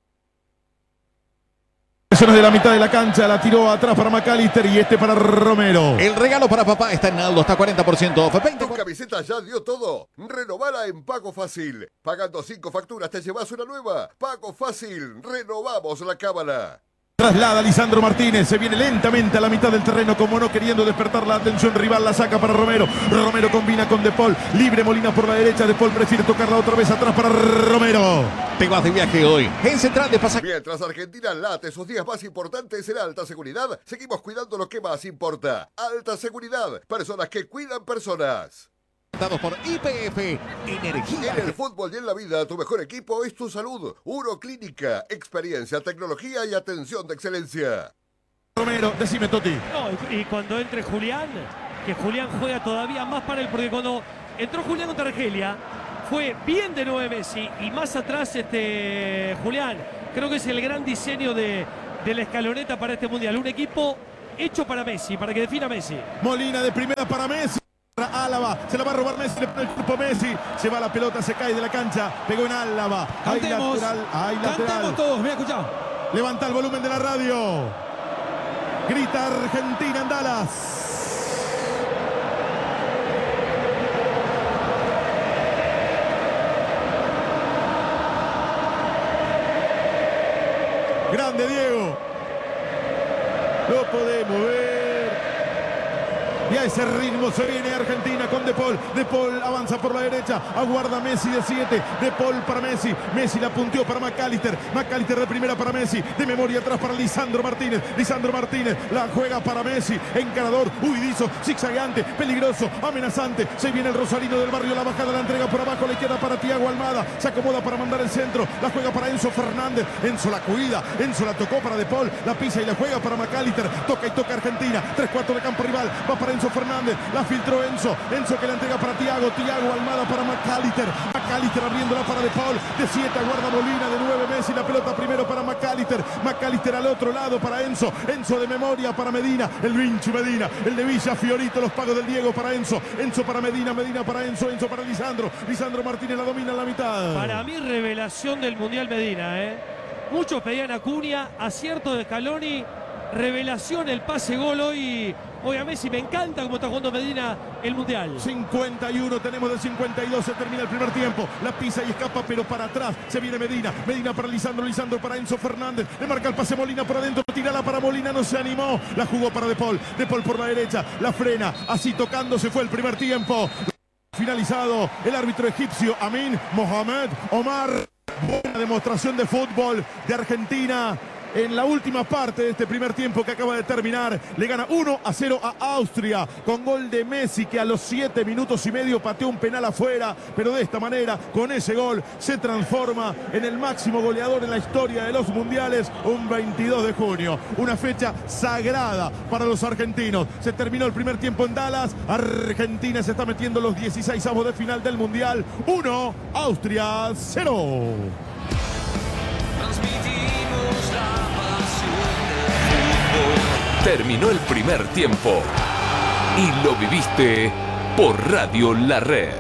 De la mitad de la cancha, la tiró atrás para McAllister y este para Romero. El regalo para papá está en Aldo, está cuarenta por ciento off. ¿Tu camiseta ya dio todo? Renovala en Pago Fácil. Pagando cinco facturas te llevas una nueva. Pago Fácil, renovamos la cábala. Traslada Lisandro Martínez, se viene lentamente a la mitad del terreno, como no queriendo despertar la atención rival, la saca para Romero. Romero combina con De Paul, libre Molina por la derecha, De Paul prefiere tocarla otra vez atrás para Romero. Te vas de viaje hoy en Central de Pasajeros. Mientras Argentina late sus días más importantes en alta seguridad, seguimos cuidando lo que más importa. Alta seguridad, personas que cuidan personas. Por I P F Energía. En el fútbol y en la vida, tu mejor equipo es tu salud. Uroclínica, experiencia, tecnología y atención de excelencia. Romero, decime, Toti. No, y, y cuando entre Julián, que Julián juega todavía más para él, porque cuando entró Julián contra Argelia, fue bien de nueve Messi y más atrás este Julián. Creo que es el gran diseño de, de la escaloneta para este mundial. Un equipo hecho para Messi, para que defina Messi. Molina de primera para Messi. Álava, se la va a robar Messi, le pone el cuerpo Messi, se va la pelota, se cae de la cancha, pegó en Álava, hay Cantemos, lateral, hay lateral. Cantemos todos, mira, escuchá. Levanta el volumen de la radio. Grita Argentina en Dallas. Grande Diego. Lo podemos ver. Y a ese ritmo se viene Argentina con De Paul. De Paul avanza por la derecha. Aguarda Messi de siete. De Paul para Messi. Messi la punteó para McAllister. McAllister de primera para Messi. De memoria atrás para Lisandro Martínez. Lisandro Martínez la juega para Messi. Encarador, huidizo, zigzagueante, peligroso, amenazante. Se viene el Rosarino del barrio. La bajada la entrega por abajo. La izquierda para Thiago Almada. Se acomoda para mandar el centro. La juega para Enzo Fernández. Enzo la cuida. Enzo la tocó para De Paul. La pisa y la juega para McAllister. Toca y toca Argentina. tres cuatro de campo rival. Va para Enzo Fernández, la filtró Enzo, Enzo que la entrega para Thiago, Thiago Almada para McAllister, McAllister abriéndola para De Paul, de siete aguarda Molina, de nueve Messi, la pelota primero para McAllister, McAllister al otro lado para Enzo, Enzo de memoria para Medina, el Vinci Medina, el de Villa Fiorito, los pagos del Diego para Enzo, Enzo para Medina, Medina para Enzo, Enzo para Lisandro, Lisandro Martínez la domina en la mitad. Para mí revelación del Mundial Medina, ¿eh? Muchos pedían a Cunha, acierto de Scaloni, revelación el pase gol hoy. Hoy a Messi me encanta cómo está jugando Medina el Mundial. cincuenta y uno, tenemos de cincuenta y dos, se termina el primer tiempo. La pisa y escapa, pero para atrás. Se viene Medina. Medina para Lisandro, Lisandro para Enzo Fernández. Le marca el pase Molina por adentro. Tirala para Molina, no se animó. La jugó para De Paul. De Paul por la derecha. La frena. Así tocando se fue el primer tiempo. Finalizado el árbitro egipcio Amin Mohamed Omar. Buena demostración de fútbol de Argentina. En la última parte de este primer tiempo que acaba de terminar, le gana uno a cero a Austria con gol de Messi, que a los siete minutos y medio pateó un penal afuera, pero de esta manera, con ese gol, se transforma en el máximo goleador en la historia de los mundiales, un veintidós de junio. Una fecha sagrada para los argentinos. Se terminó el primer tiempo en Dallas. Argentina se está metiendo los dieciséis avos de final del mundial. uno, Austria cero. Terminó el primer tiempo y lo viviste por Radio La Red.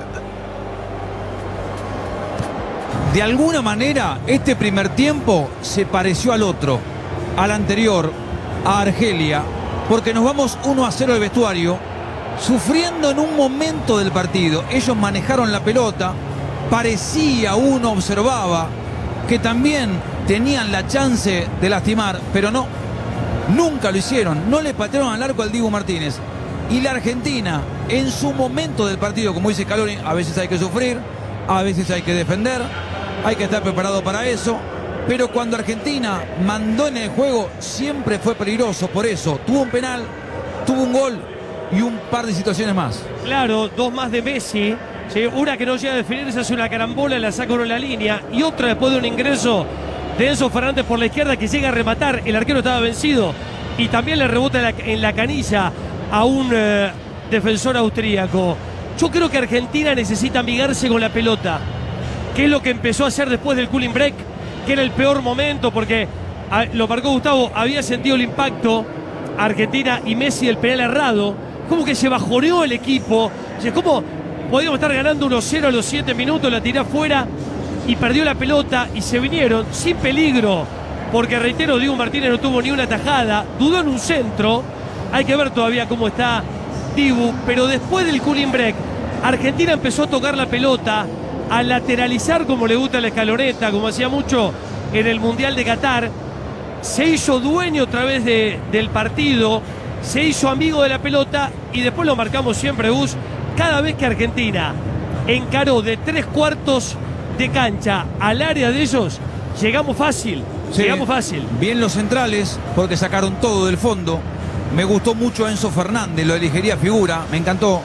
De alguna manera, este primer tiempo se pareció al otro, al anterior, a Argelia, porque nos vamos uno a cero del vestuario, sufriendo en un momento del partido. Ellos manejaron la pelota, parecía, uno observaba, que también tenían la chance de lastimar, pero no. Nunca lo hicieron, no le patearon al arco al Dibu Martínez. Y la Argentina, en su momento del partido, como dice Scaloni, a veces hay que sufrir, a veces hay que defender, hay que estar preparado para eso. Pero cuando Argentina mandó en el juego, siempre fue peligroso. Por eso, tuvo un penal, tuvo un gol y un par de situaciones más. Claro, dos más de Messi. ¿Sí? Una que no llega a definir, se hace una carambola, la saca uno en la línea. Y otra después de un ingreso de Enzo Fernández por la izquierda, que llega a rematar. El arquero estaba vencido y también le rebota en la, en la canilla a un eh, defensor austríaco. Yo creo que Argentina necesita amigarse con la pelota, que es lo que empezó a hacer después del cooling break, que era el peor momento, porque a, lo marcó Gustavo, había sentido el impacto Argentina y Messi del penal errado. Como que se bajoneó el equipo. ¿Cómo podíamos estar ganando uno cero a los siete minutos? La tiré afuera y perdió la pelota y se vinieron sin peligro, porque reitero, Diego Martínez no tuvo ni una tajada, dudó en un centro. Hay que ver todavía cómo está Dibu, pero después del cooling break, Argentina empezó a tocar la pelota, a lateralizar como le gusta la escaloneta, como hacía mucho en el Mundial de Qatar, se hizo dueño otra vez de, del partido, se hizo amigo de la pelota y después lo marcamos siempre, Gus. Cada vez que Argentina encaró de tres cuartos de cancha al área de ellos, llegamos fácil, sí, llegamos fácil. Bien los centrales, porque sacaron todo del fondo. Me gustó mucho Enzo Fernández, lo elegiría figura, me encantó.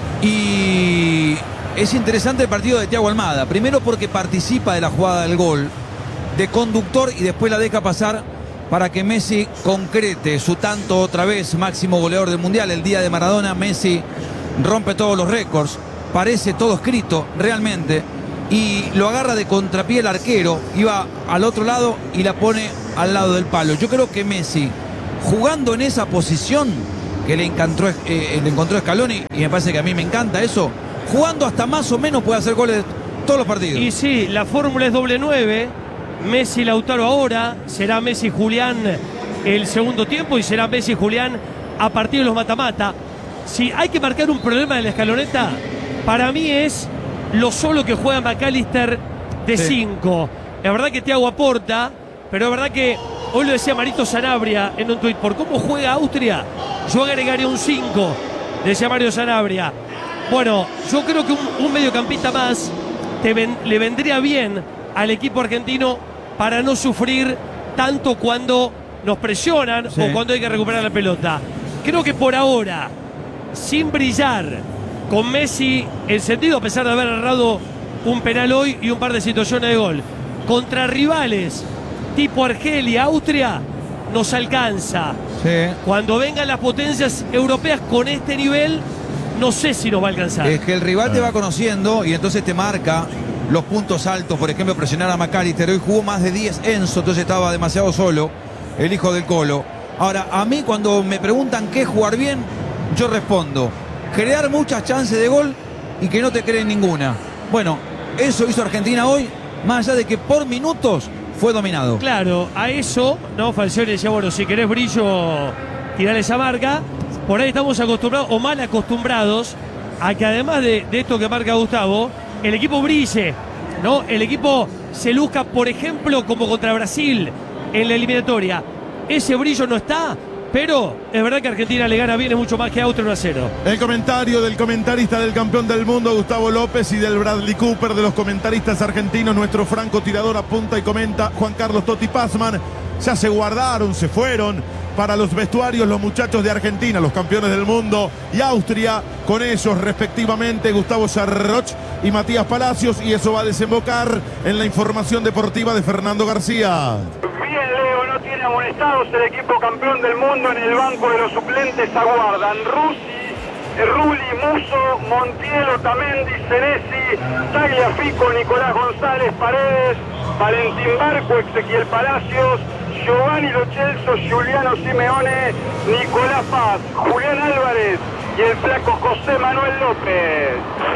Y es interesante el partido de Thiago Almada. Primero porque participa de la jugada del gol, de conductor, y después la deja pasar para que Messi concrete su tanto otra vez, máximo goleador del Mundial. El día de Maradona, Messi rompe todos los récords, parece todo escrito realmente, y lo agarra de contrapié el arquero, iba al otro lado y la pone al lado del palo. Yo creo que Messi, jugando en esa posición que le encontró, eh, le encontró Scaloni, y me parece que a mí me encanta eso, jugando hasta más o menos puede hacer goles todos los partidos. Y sí, la fórmula es doble nueve, Messi Lautaro ahora, será Messi Julián el segundo tiempo y será Messi Julián a partir de los mata-mata. Si hay que marcar un problema de la escaloneta, para mí es lo solo que juega McAllister de cinco. Sí. Es verdad que Thiago aporta, pero es verdad que hoy lo decía Marito Sanabria en un tuit, por cómo juega Austria, yo agregaría un cinco, decía Mario Sanabria. Bueno, yo creo que un, un mediocampista más te ven, le vendría bien al equipo argentino para no sufrir tanto cuando nos presionan, sí, o cuando hay que recuperar la pelota. Creo que por ahora, sin brillar, con Messi encendido, a pesar de haber errado un penal hoy y un par de situaciones de gol, contra rivales tipo Argelia, Austria, nos alcanza. Sí. Cuando vengan las potencias europeas con este nivel, no sé si nos va a alcanzar. Es que el rival te va conociendo y entonces te marca los puntos altos. Por ejemplo, presionar a McAllister. Hoy jugó más de diez Enzo, entonces estaba demasiado solo el hijo del Colo. Ahora, a mí cuando me preguntan qué jugar bien, yo respondo: crear muchas chances de gol y que no te creen ninguna. Bueno, eso hizo Argentina hoy, más allá de que por minutos fue dominado. Claro, a eso, ¿no? Falcioni decía, bueno, si querés brillo, tirale esa marca. Por ahí estamos acostumbrados, o mal acostumbrados, a que además de, de esto que marca Gustavo, el equipo brille, ¿no? El equipo se luzca, por ejemplo, como contra Brasil en la eliminatoria. Ese brillo no está, pero es verdad que Argentina le gana bien, es mucho más que Austria uno a cero. El comentario del comentarista del campeón del mundo, Gustavo López, y del Bradley Cooper, de los comentaristas argentinos, nuestro francotirador apunta y comenta Juan Carlos Totti Pazman. Ya se guardaron, se fueron para los vestuarios los muchachos de Argentina, los campeones del mundo, y Austria, con ellos respectivamente Gustavo Sarroch y Matías Palacios, y eso va a desembocar en la información deportiva de Fernando García. Bien, Leo, no tiene amonestados el equipo campeón del mundo. En el banco de los suplentes aguardan Rusi, Rulli, Musso, Montiel, Otamendi, Senesi, Tagliafico, Nicolás González, Paredes, Valentín Barco, Ezequiel Palacios, Giovanni Lo Celso, Giuliano Simeone, Nicolás Paz, Julián Álvarez y el flaco José Manuel López.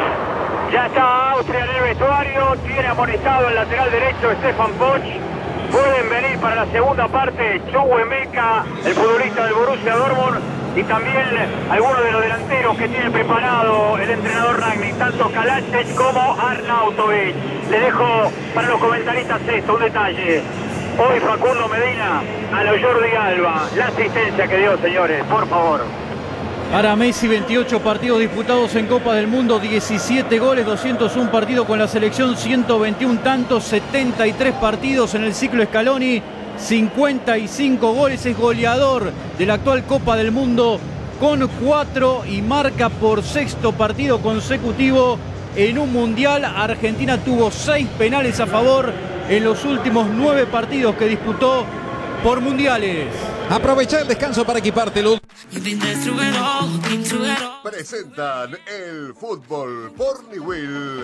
Ya está Austria en el vestuario, tiene amonestado el lateral derecho Stefan Poch. Pueden venir para la segunda parte Chukwuemeka, el futbolista del Borussia Dortmund, y también algunos de los delanteros que tiene preparado el entrenador Rangnick, tanto Kalajdzic como Arnautovic. Le dejo para los comentaristas esto, un detalle. Hoy Facundo Medina a lo Jordi Alba, la asistencia que dio, señores, por favor. Para Messi, veintiocho partidos disputados en Copa del Mundo, diecisiete goles, doscientos uno partidos con la selección, ciento veintiún tantos, setenta y tres partidos en el ciclo Scaloni, cincuenta y cinco goles, es goleador de la actual Copa del Mundo con cuatro y marca por sexto partido consecutivo en un Mundial. Argentina tuvo seis penales a favor en los últimos nueve partidos que disputó por mundiales. Aprovecha el descanso para equipártelo. Presentan el fútbol por Newell.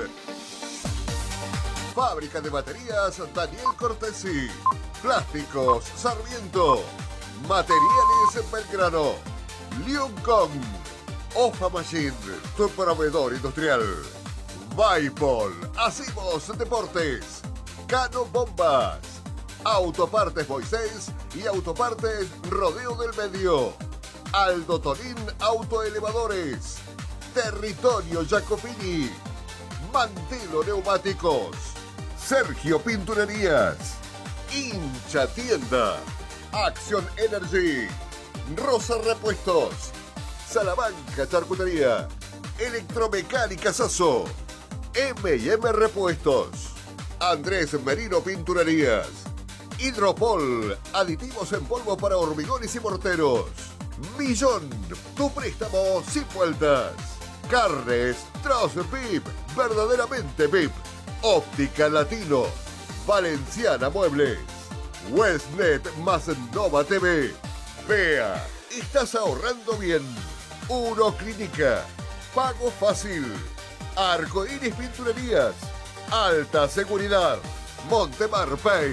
Fábrica de baterías Daniel Cortesi. Plásticos Sarmiento. Materiales Belgrano. Liuncom. Ofa Machine, tu proveedor industrial. Vaipol. Hacemos deportes. Cano Bombas. Autopartes Moisés y Autopartes Rodeo del Medio. Aldo Tolín Autoelevadores. Territorio Jacopini. Mantelo Neumáticos. Sergio Pinturerías. Hincha Tienda. Action Energy, Rosa Repuestos, Salamanca Charcutería, Electromecánica Sasso, eme y eme Repuestos, Andrés Merino Pinturerías, Hidropol, aditivos en polvo para hormigones y morteros, Millón, tu préstamo sin vueltas, Carnes Strauss V I P, verdaderamente V I P, Óptica Latino, Valenciana Muebles, Westnet más Nova T V. Vea, estás ahorrando bien. Uno Clínica, pago fácil. Arcoíris Pinturerías, alta seguridad. Montemar Pay.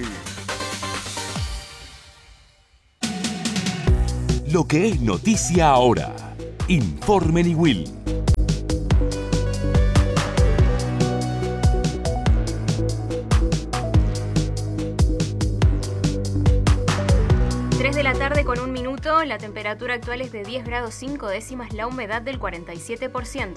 Lo que es noticia ahora. Informe Niwil. tres de la tarde con un minuto, la temperatura actual es de diez grados cinco décimas, la humedad del cuarenta y siete por ciento.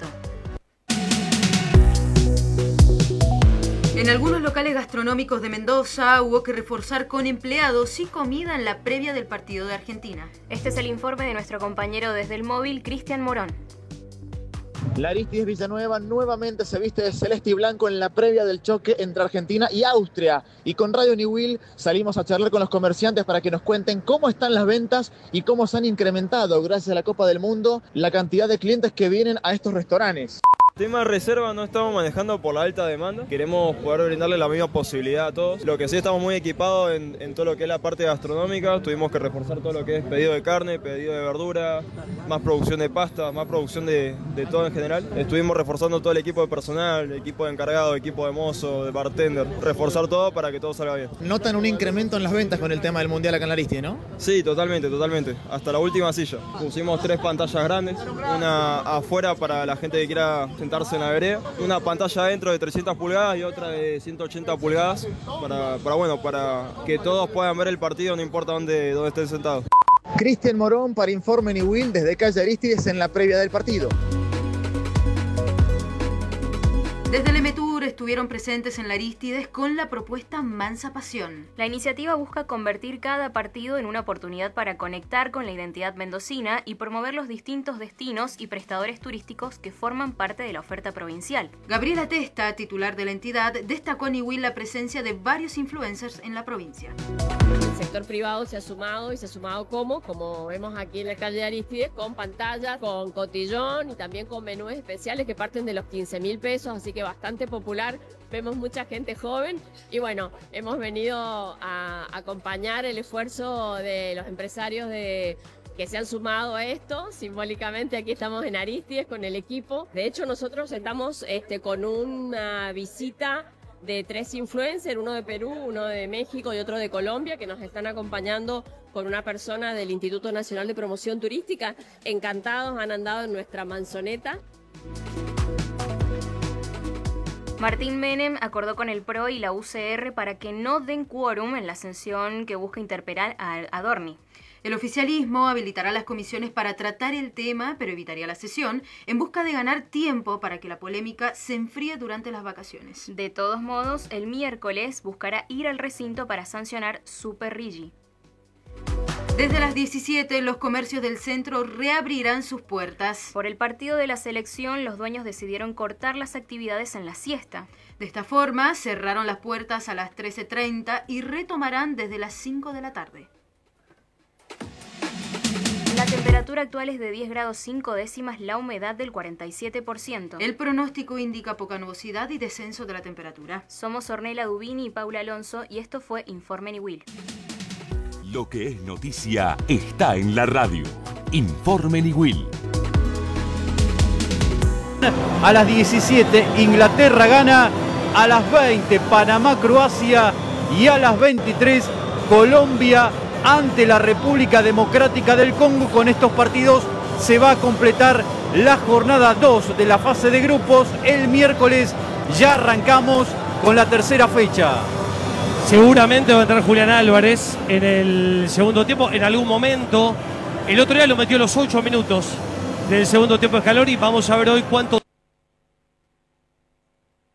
En algunos locales gastronómicos de Mendoza hubo que reforzar con empleados y comida en la previa del partido de Argentina. Este es el informe de nuestro compañero desde el móvil, Cristian Morón. La Arístides Villanueva nuevamente se viste de celeste y blanco en la previa del choque entre Argentina y Austria. Y con Radio Niwil salimos a charlar con los comerciantes para que nos cuenten cómo están las ventas y cómo se han incrementado, gracias a la Copa del Mundo, la cantidad de clientes que vienen a estos restaurantes. Tema de reserva no estamos manejando por la alta demanda. Queremos poder brindarle la misma posibilidad a todos. Lo que sí, estamos muy equipados en, en todo lo que es la parte gastronómica. Tuvimos que reforzar todo lo que es pedido de carne, pedido de verdura, más producción de pasta, más producción de, de todo en general. Estuvimos reforzando todo el equipo de personal, equipo de encargado, equipo de mozo, de bartender. Reforzar todo para que todo salga bien. ¿Notan un incremento en las ventas con el tema del Mundial acá en la Arístides, no? Sí, totalmente, totalmente. Hasta la última silla. Pusimos tres pantallas grandes, una afuera para la gente que quiera sentarse en la vereda, una pantalla adentro de trescientas pulgadas y otra de ciento ochenta pulgadas para, para, bueno, para que todos puedan ver el partido, no importa dónde, dónde estén sentados. Cristian Morón para Informe Niwil desde Calle Arístides en la previa del partido. Desde el EMETUR estuvieron presentes en la Arístides con la propuesta Mansa Pasión. La iniciativa busca convertir cada partido en una oportunidad para conectar con la identidad mendocina y promover los distintos destinos y prestadores turísticos que forman parte de la oferta provincial. Gabriela Testa, titular de la entidad, destacó en Niwil la presencia de varios influencers en la provincia. El sector privado se ha sumado y se ha sumado como, como vemos aquí en la calle de Arístides, con pantallas, con cotillón y también con menús especiales que parten de los quince mil pesos, así que bastante popular. Vemos mucha gente joven y bueno, hemos venido a acompañar el esfuerzo de los empresarios de que se han sumado a esto. Simbólicamente aquí estamos en Arístides con el equipo. De hecho, nosotros estamos este, con una visita de tres influencers, uno de Perú, uno de México y otro de Colombia, que nos están acompañando con una persona del Instituto Nacional de Promoción Turística. Encantados, han andado en nuestra manzoneta. Martín Menem acordó con el P R O y la U C R para que no den quórum en la ascensión que busca interpelar a Adorni. El oficialismo habilitará las comisiones para tratar el tema, pero evitaría la sesión, en busca de ganar tiempo para que la polémica se enfríe durante las vacaciones. De todos modos, el miércoles buscará ir al recinto para sancionar Super Rigi. Desde las diecisiete, los comercios del centro reabrirán sus puertas. Por el partido de la selección, los dueños decidieron cortar las actividades en la siesta. De esta forma, cerraron las puertas a las trece treinta y retomarán desde las cinco de la tarde. La temperatura actual es de diez grados cinco décimas, la humedad del cuarenta y siete por ciento. El pronóstico indica poca nubosidad y descenso de la temperatura. Somos Ornella Dubini y Paula Alonso y esto fue Informe Niwil. Lo que es noticia está en la radio. Informe Niwil. A las diecisiete, Inglaterra gana. A las veinte, Panamá, Croacia. Y a las veintitrés, Colombia ante la República Democrática del Congo. Con estos partidos se va a completar la jornada dos de la fase de grupos. El miércoles ya arrancamos con la tercera fecha. Seguramente va a entrar Julián Álvarez en el segundo tiempo, en algún momento. El otro día lo metió a los ocho minutos del segundo tiempo de Scaloni. Vamos a ver hoy cuánto...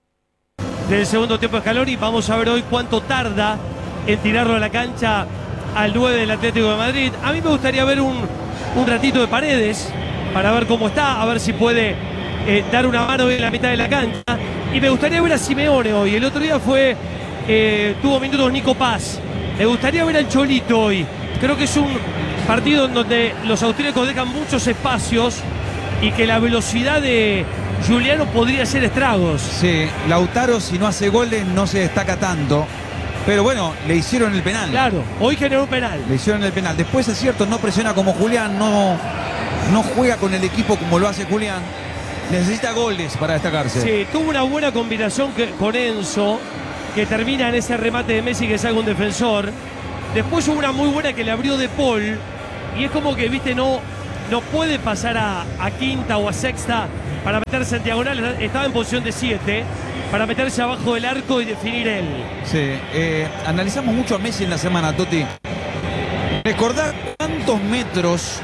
Del segundo tiempo de Scaloni. Vamos a ver hoy cuánto tarda en tirarlo a la cancha al nueve del Atlético de Madrid. A mí me gustaría ver un, un ratito de Paredes para ver cómo está, a ver si puede eh, dar una mano en la mitad de la cancha. Y me gustaría ver a Simeone hoy. El otro día fue, eh, tuvo minutos Nico Paz. Me gustaría ver al Cholito hoy. Creo que es un partido en donde los austríacos dejan muchos espacios y que la velocidad de Giuliano podría hacer estragos. Sí, Lautaro si no hace goles no se destaca tanto. Pero bueno, le hicieron el penal. Claro, hoy generó un penal. Le hicieron el penal. Después es cierto, no presiona como Julián, no, no juega con el equipo como lo hace Julián. Necesita goles para destacarse. Sí, tuvo una buena combinación que, con Enzo, que termina en ese remate de Messi que saca un defensor. Después hubo una muy buena que le abrió De Paul. Y es como que, viste, no, no puede pasar a, a quinta o a sexta para meterse en diagonal. Estaba en posición de siete para meterse abajo del arco y definir él. Sí, eh, analizamos mucho a Messi en la semana, Toti. Recordar cuántos metros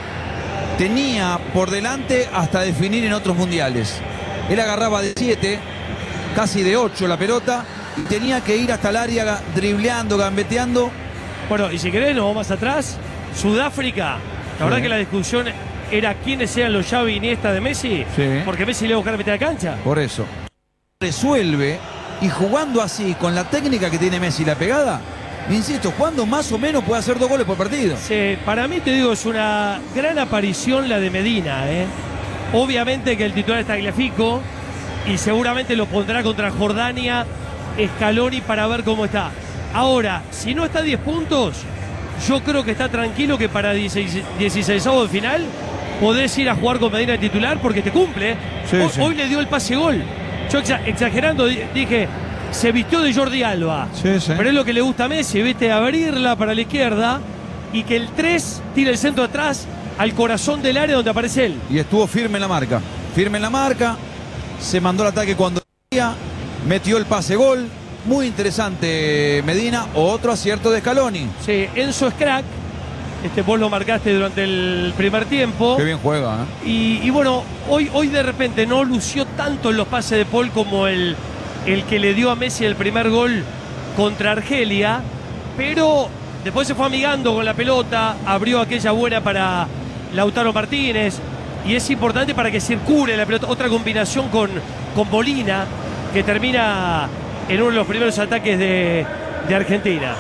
tenía por delante hasta definir en otros mundiales. Él agarraba de siete, casi de ocho la pelota, y tenía que ir hasta el área dribleando, gambeteando. Bueno, y si querés, nos vamos más atrás. Sudáfrica, la verdad Sí. que la discusión era quiénes eran los Xavi y Iniesta de Messi, Sí. porque Messi le iba a buscar a mitad de cancha. Por eso. Resuelve, y jugando así, con la técnica que tiene Messi, la pegada, insisto, jugando más o menos puede hacer dos goles por partido. Sí, para mí, te digo, es una gran aparición la de Medina, ¿eh? Obviamente que el titular es Tagliafico y seguramente lo pondrá contra Jordania Scaloni para ver cómo está. Ahora, si no está a diez puntos, yo creo que está tranquilo que para dieciséis de final podés ir a jugar con Medina de titular porque te cumple. Sí, hoy, sí. hoy le dio el pase gol. Yo exa- exagerando di- dije, se vistió de Jordi Alba. Sí, sí. Pero es lo que le gusta a Messi, viste, abrirla para la izquierda y que el tres tire el centro atrás al corazón del área donde aparece él. Y estuvo firme en la marca. Firme en la marca, se mandó el ataque cuando quería, metió el pase gol. Muy interesante Medina, otro acierto de Scaloni. Sí, Enzo es crack. Este, vos lo marcaste durante el primer tiempo. Qué bien juega, ¿eh? Y, y bueno, hoy, hoy de repente no lució tanto en los pases de Paul como el, el que le dio a Messi el primer gol contra Argelia, pero después se fue amigando con la pelota, abrió aquella buena para Lautaro Martínez, y es importante para que circule la pelota. Otra combinación con, con Molina, que termina en uno de los primeros ataques de, de Argentina.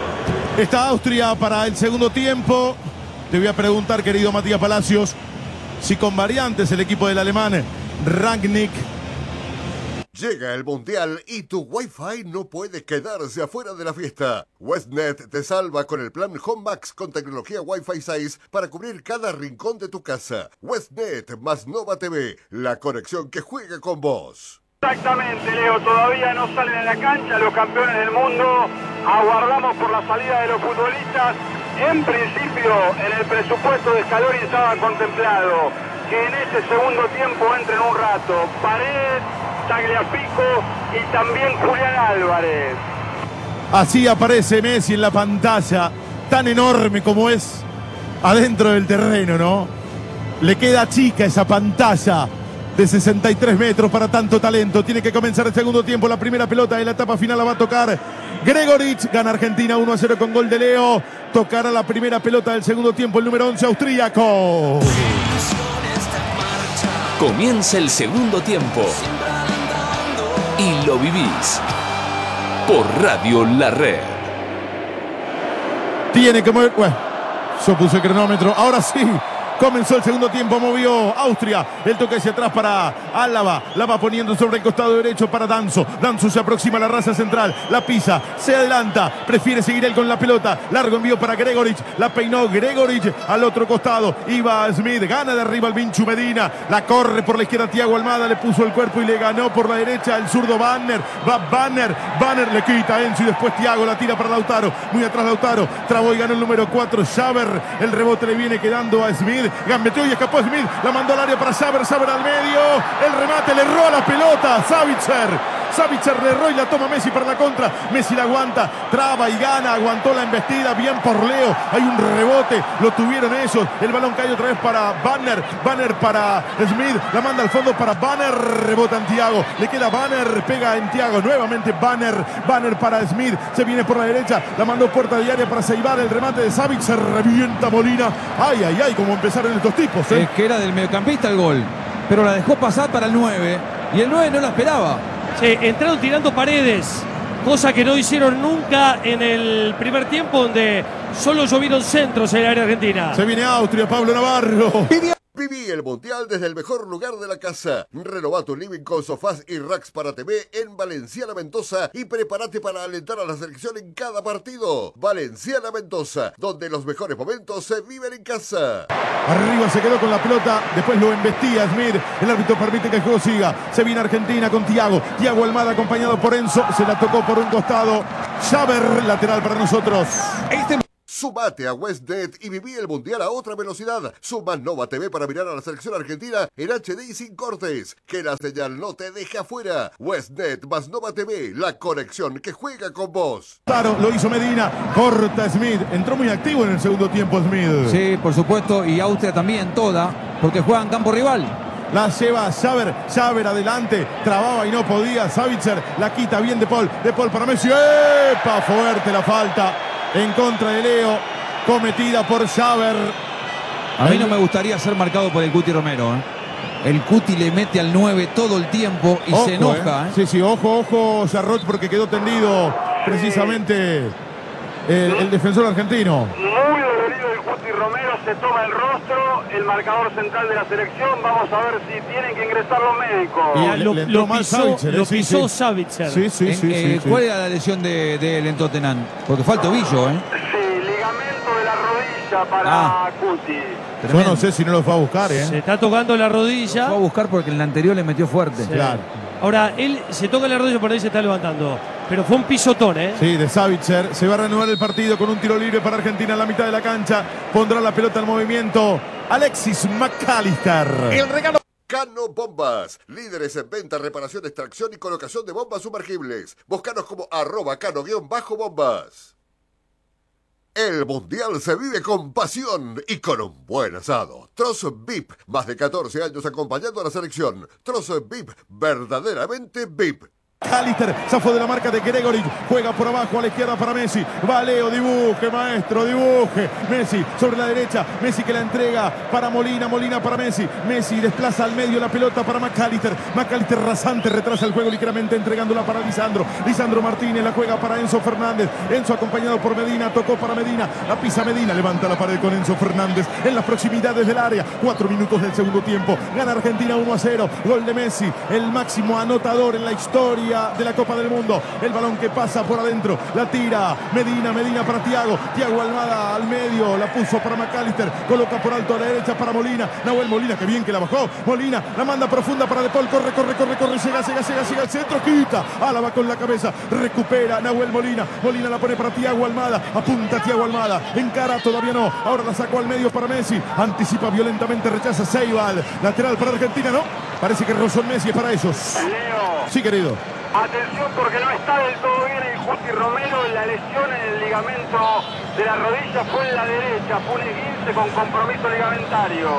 Está Austria para el segundo tiempo. Te voy a preguntar, querido Matías Palacios, si con variantes el equipo del alemán Rangnick. Llega el Mundial y tu Wi-Fi no puede quedarse afuera de la fiesta. Westnet te salva con el plan Home Max con tecnología Wi-Fi seis para cubrir cada rincón de tu casa. Westnet más Nova T V, la conexión que juega con vos. Exactamente, Leo, todavía no salen a la cancha los campeones del mundo. Aguardamos por la salida de los futbolistas. En principio, en el presupuesto de Scaloni estaba contemplado que en ese segundo tiempo entren un rato Paredes, Tagliafico y también Julián Álvarez. Así aparece Messi en la pantalla, tan enorme como es adentro del terreno, ¿no? Le queda chica esa pantalla de sesenta y tres metros para tanto talento. Tiene que comenzar el segundo tiempo. La primera pelota de la etapa final la va a tocar Gregoric. Gana Argentina uno a cero con gol de Leo. Tocará la primera pelota del segundo tiempo el número once austríaco. Comienza el segundo tiempo y lo vivís por Radio La Red. Tiene que mover. Bueno, yo puse el cronómetro. Ahora sí. Comenzó el segundo tiempo, movió Austria. El toque hacia atrás para Álava. La va poniendo sobre el costado derecho para Danzo. Danzo se aproxima a la raza central. La pisa, se adelanta. Prefiere seguir él con la pelota. Largo envío para Gregoric. La peinó Gregoric al otro costado. Iba Smith. Gana de arriba el Vinchu Medina. La corre por la izquierda Thiago Almada. Le puso el cuerpo y le ganó por la derecha el zurdo Banner. Va Banner. Banner le quita a Enzo y después Thiago la tira para Lautaro. Muy atrás Lautaro. Trabó y ganó el número cuatro. Xaver. El rebote le viene quedando a Smith. Gambeteó y escapó Smith, la mandó al área para Saber, Saber al medio, el remate le erró a la pelota, Savitzer, Savitzer le erró y la toma Messi para la contra. Messi la aguanta, traba y gana, aguantó la embestida, bien por Leo. Hay un rebote, lo tuvieron ellos. El balón cae otra vez para Banner, Banner para Smith, la manda al fondo para Banner, rebota en Thiago, le queda Banner, pega en Thiago, nuevamente Banner, Banner para Smith, se viene por la derecha, la mandó puerta diaria para Seival, el remate de Savitzer, revienta Molina. Ay, ay, ay, como empezaron estos tipos, ¿eh? Es que era del mediocampista el gol, pero la dejó pasar para el nueve y el nueve no la esperaba. Sí, entraron tirando paredes, cosa que no hicieron nunca en el primer tiempo, donde solo llovieron centros en el área argentina. Se viene Austria, Pablo Navarro. Viví el Mundial desde el mejor lugar de la casa. Renová tu living con sofás y racks para T V en Valenciana Mendoza y prepárate para alentar a la selección en cada partido. Valenciana Mendoza, donde los mejores momentos se viven en casa. Arriba se quedó con la pelota, después lo embestía Smith. El árbitro permite que el juego siga. Se viene Argentina con Thiago. Thiago Almada acompañado por Enzo. Se la tocó por un costado. Xaver, lateral para nosotros. Este... Sumate a Westnet y viví el Mundial a otra velocidad. Suma Nova T V para mirar a la selección argentina en H D y sin cortes. Que la señal no te deje afuera. Westnet más Nova T V, la conexión que juega con vos. Claro, lo hizo Medina. Corta Smith. Entró muy activo en el segundo tiempo Smith. Sí, por supuesto. Y Austria también toda, porque juega en campo rival. La lleva Xaver, Xaver adelante, trababa y no podía. Savitzer la quita bien de Paul. De Paul para Messi. ¡Epa! Fuerte la falta en contra de Leo, cometida por Xaver. A mí no me gustaría ser marcado por el Cuti Romero, ¿eh? El Cuti le mete al nueve todo el tiempo y ojo, se enoja. ¿eh? ¿eh? Sí, sí, ojo, ojo, Sarrot, porque quedó tendido precisamente el, el defensor argentino. Muy dolorido el Cuti Romero, se toma el rostro, el marcador central de la selección. Vamos a ver si tienen que ingresar los médicos. Y lo, le lo pisó, Savitzer, lo sí, pisó sí. Savitzer. Sí, sí, sí, eh, sí, sí. ¿Cuál era la lesión de, de él en Tottenham? Porque fue al tobillo, ¿eh? Sí, ligamento de la rodilla para ah. Cuti. Yo no sé si no lo fue a buscar, ¿eh? Se está tocando la rodilla. Lo fue a buscar porque en la anterior le metió fuerte. Sí. Claro. Ahora, él se toca la rodilla, por ahí se está levantando. Pero fue un pisotón, ¿eh? Sí, de Savitzer. Se va a reanudar el partido con un tiro libre para Argentina en la mitad de la cancha. Pondrá la pelota en movimiento Alexis McAllister. El regalo. Cano Bombas, líderes en venta, reparación, extracción y colocación de bombas sumergibles. Búscanos como arroba cano-bombas. El Mundial se vive con pasión y con un buen asado. Trozo V I P, más de catorce años acompañando a la selección. Trozo V I P, verdaderamente V I P. McAllister zafó de la marca de Gregory, juega por abajo a la izquierda para Messi, va Leo, dibuje maestro, dibuje, Messi sobre la derecha, Messi que la entrega para Molina, Molina para Messi, Messi desplaza al medio la pelota para McAllister, McAllister rasante retrasa el juego ligeramente entregándola para Lisandro, Lisandro Martínez la juega para Enzo Fernández, Enzo acompañado por Medina, tocó para Medina, la pisa Medina, levanta la pared con Enzo Fernández en las proximidades del área, cuatro minutos del segundo tiempo, gana Argentina uno a cero, gol de Messi, el máximo anotador en la historia de la Copa del Mundo, el balón que pasa por adentro, la tira Medina, Medina para Thiago, Thiago Almada al medio, la puso para McAllister, coloca por alto a la derecha para Molina, Nahuel Molina, que bien que la bajó, Molina, la manda profunda para De Paul, corre, corre, corre, corre, llega, llega, llega, llega al centro, quita, Álava con la cabeza, recupera Nahuel Molina, Molina la pone para Thiago Almada, apunta Thiago Almada, encara, todavía no, ahora la sacó al medio para Messi, anticipa violentamente, rechaza Seival, lateral para Argentina, ¿no? Parece que rozó en Messi es para ellos. Leo. Sí, querido. Atención porque no está del todo bien el Cuti Romero. La lesión en el ligamento de la rodilla fue en la derecha. Fue un esguince con compromiso ligamentario.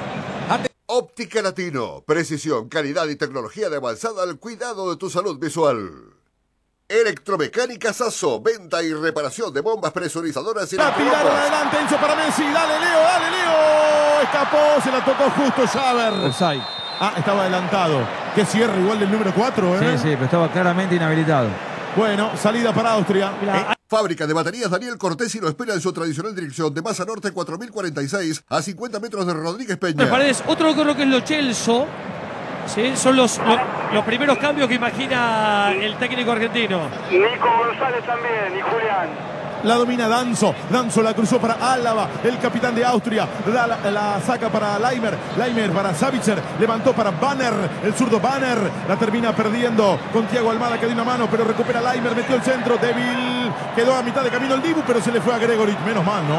Óptica Latino. Precisión, calidad y tecnología de avanzada al cuidado de tu salud visual. Electromecánica Sasso. Venta y reparación de bombas presurizadoras y la tiraron adelante, Enzo para Messi. Dale, Leo, dale, Leo. Escapó, se la tocó justo Xaver. Offside. Ah, estaba adelantado. Qué cierre igual del número cuatro, ¿eh? Sí, sí, pero estaba claramente inhabilitado. Bueno, salida para Austria. Eh, Fábrica de baterías Daniel Cortés y lo espera en su tradicional dirección de Masa Norte cuatro mil cuarenta y seis a cincuenta metros de Rodríguez Peña. Paredes, otro lo que es lo Chelso. Sí, son los, los, los primeros cambios que imagina el técnico argentino. Nico González también y Julián. La domina Danzo, Danzo la cruzó para Álava, el capitán de Austria, la, la, la saca para Leimer, Leimer para Savitzer, levantó para Banner, el zurdo Banner, la termina perdiendo con Thiago Almada que dio una mano, pero recupera Leimer, metió el centro, débil, quedó a mitad de camino el Dibu, pero se le fue a Gregory, menos mal, ¿no?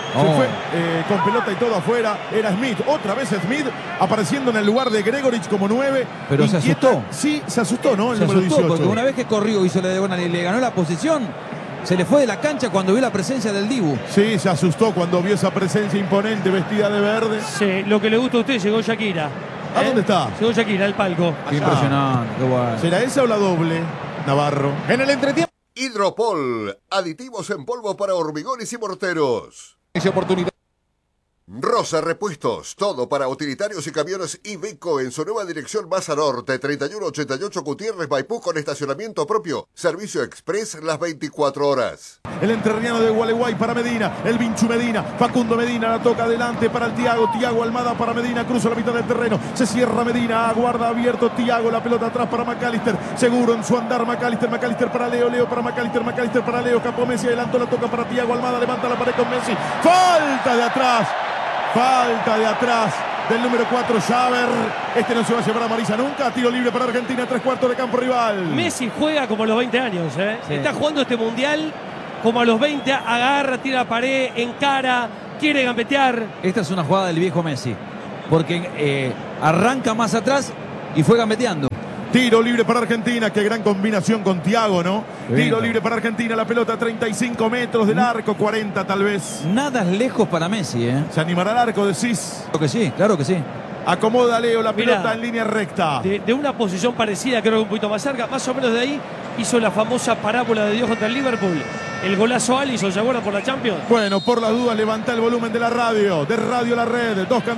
Se Oh. fue eh, con pelota y todo afuera. Era Smith. Otra vez Smith apareciendo en el lugar de Gregorich como nueve. Pero se Inquieta. asustó. Sí, se asustó, ¿no? El Se número asustó dieciocho. porque una vez que corrió, hizo la diagonal y le ganó la posición, se le fue de la cancha cuando vio la presencia del Dibu. Sí, se asustó cuando vio esa presencia imponente vestida de verde. Sí, lo que le gusta a usted, llegó Shakira. ¿A ¿Eh? dónde está? Llegó Shakira, al palco. Qué impresionante, qué guay. ¿Será esa o la doble, Navarro? En el entretiempo. Hidropol, aditivos en polvo para hormigones y morteros. Oportunidad. Rosa Repuestos, todo para utilitarios y camiones Iveco en su nueva dirección Baza Norte, treinta y uno ochenta y ocho Gutiérrez Maipú con estacionamiento propio, servicio express las veinticuatro horas. El entrerriano de Gualeguay para Medina, el Vinchu Medina, Facundo Medina la toca adelante para el Tiago, Tiago Almada para Medina, cruza la mitad del terreno, se cierra Medina, aguarda abierto Tiago, la pelota atrás para McAllister, seguro en su andar McAllister, McAllister para Leo, Leo para McAllister, McAllister para Leo, Capo Messi adelantó, la toca para Tiago Almada, levanta la pared con Messi, falta de atrás. Falta de atrás del número cuatro, Javer. Este no se va a llevar a Marisa nunca. Tiro libre para Argentina, tres cuartos de campo rival. Messi juega como a los veinte años, ¿eh? Sí. Está jugando este mundial como a los veinte, agarra, tira la pared, encara, quiere gambetear. Esta es una jugada del viejo Messi, porque eh, arranca más atrás y fue gambeteando. Tiro libre para Argentina, qué gran combinación con Tiago, ¿no? Bien. Tiro libre para Argentina, la pelota a treinta y cinco metros del arco, cuarenta tal vez. Nada es lejos para Messi, ¿eh? ¿Se animará al arco, decís? Claro que sí, claro que sí. Acomoda Leo la Mirá, pelota en línea recta. De, de una posición parecida, creo que un poquito más cerca, más o menos de ahí, hizo la famosa parábola de Dios contra el Liverpool. El golazo Alisson, ¿se acuerdan por la Champions? Bueno, por las dudas, levanta el volumen de la radio, de Radio La Red, dos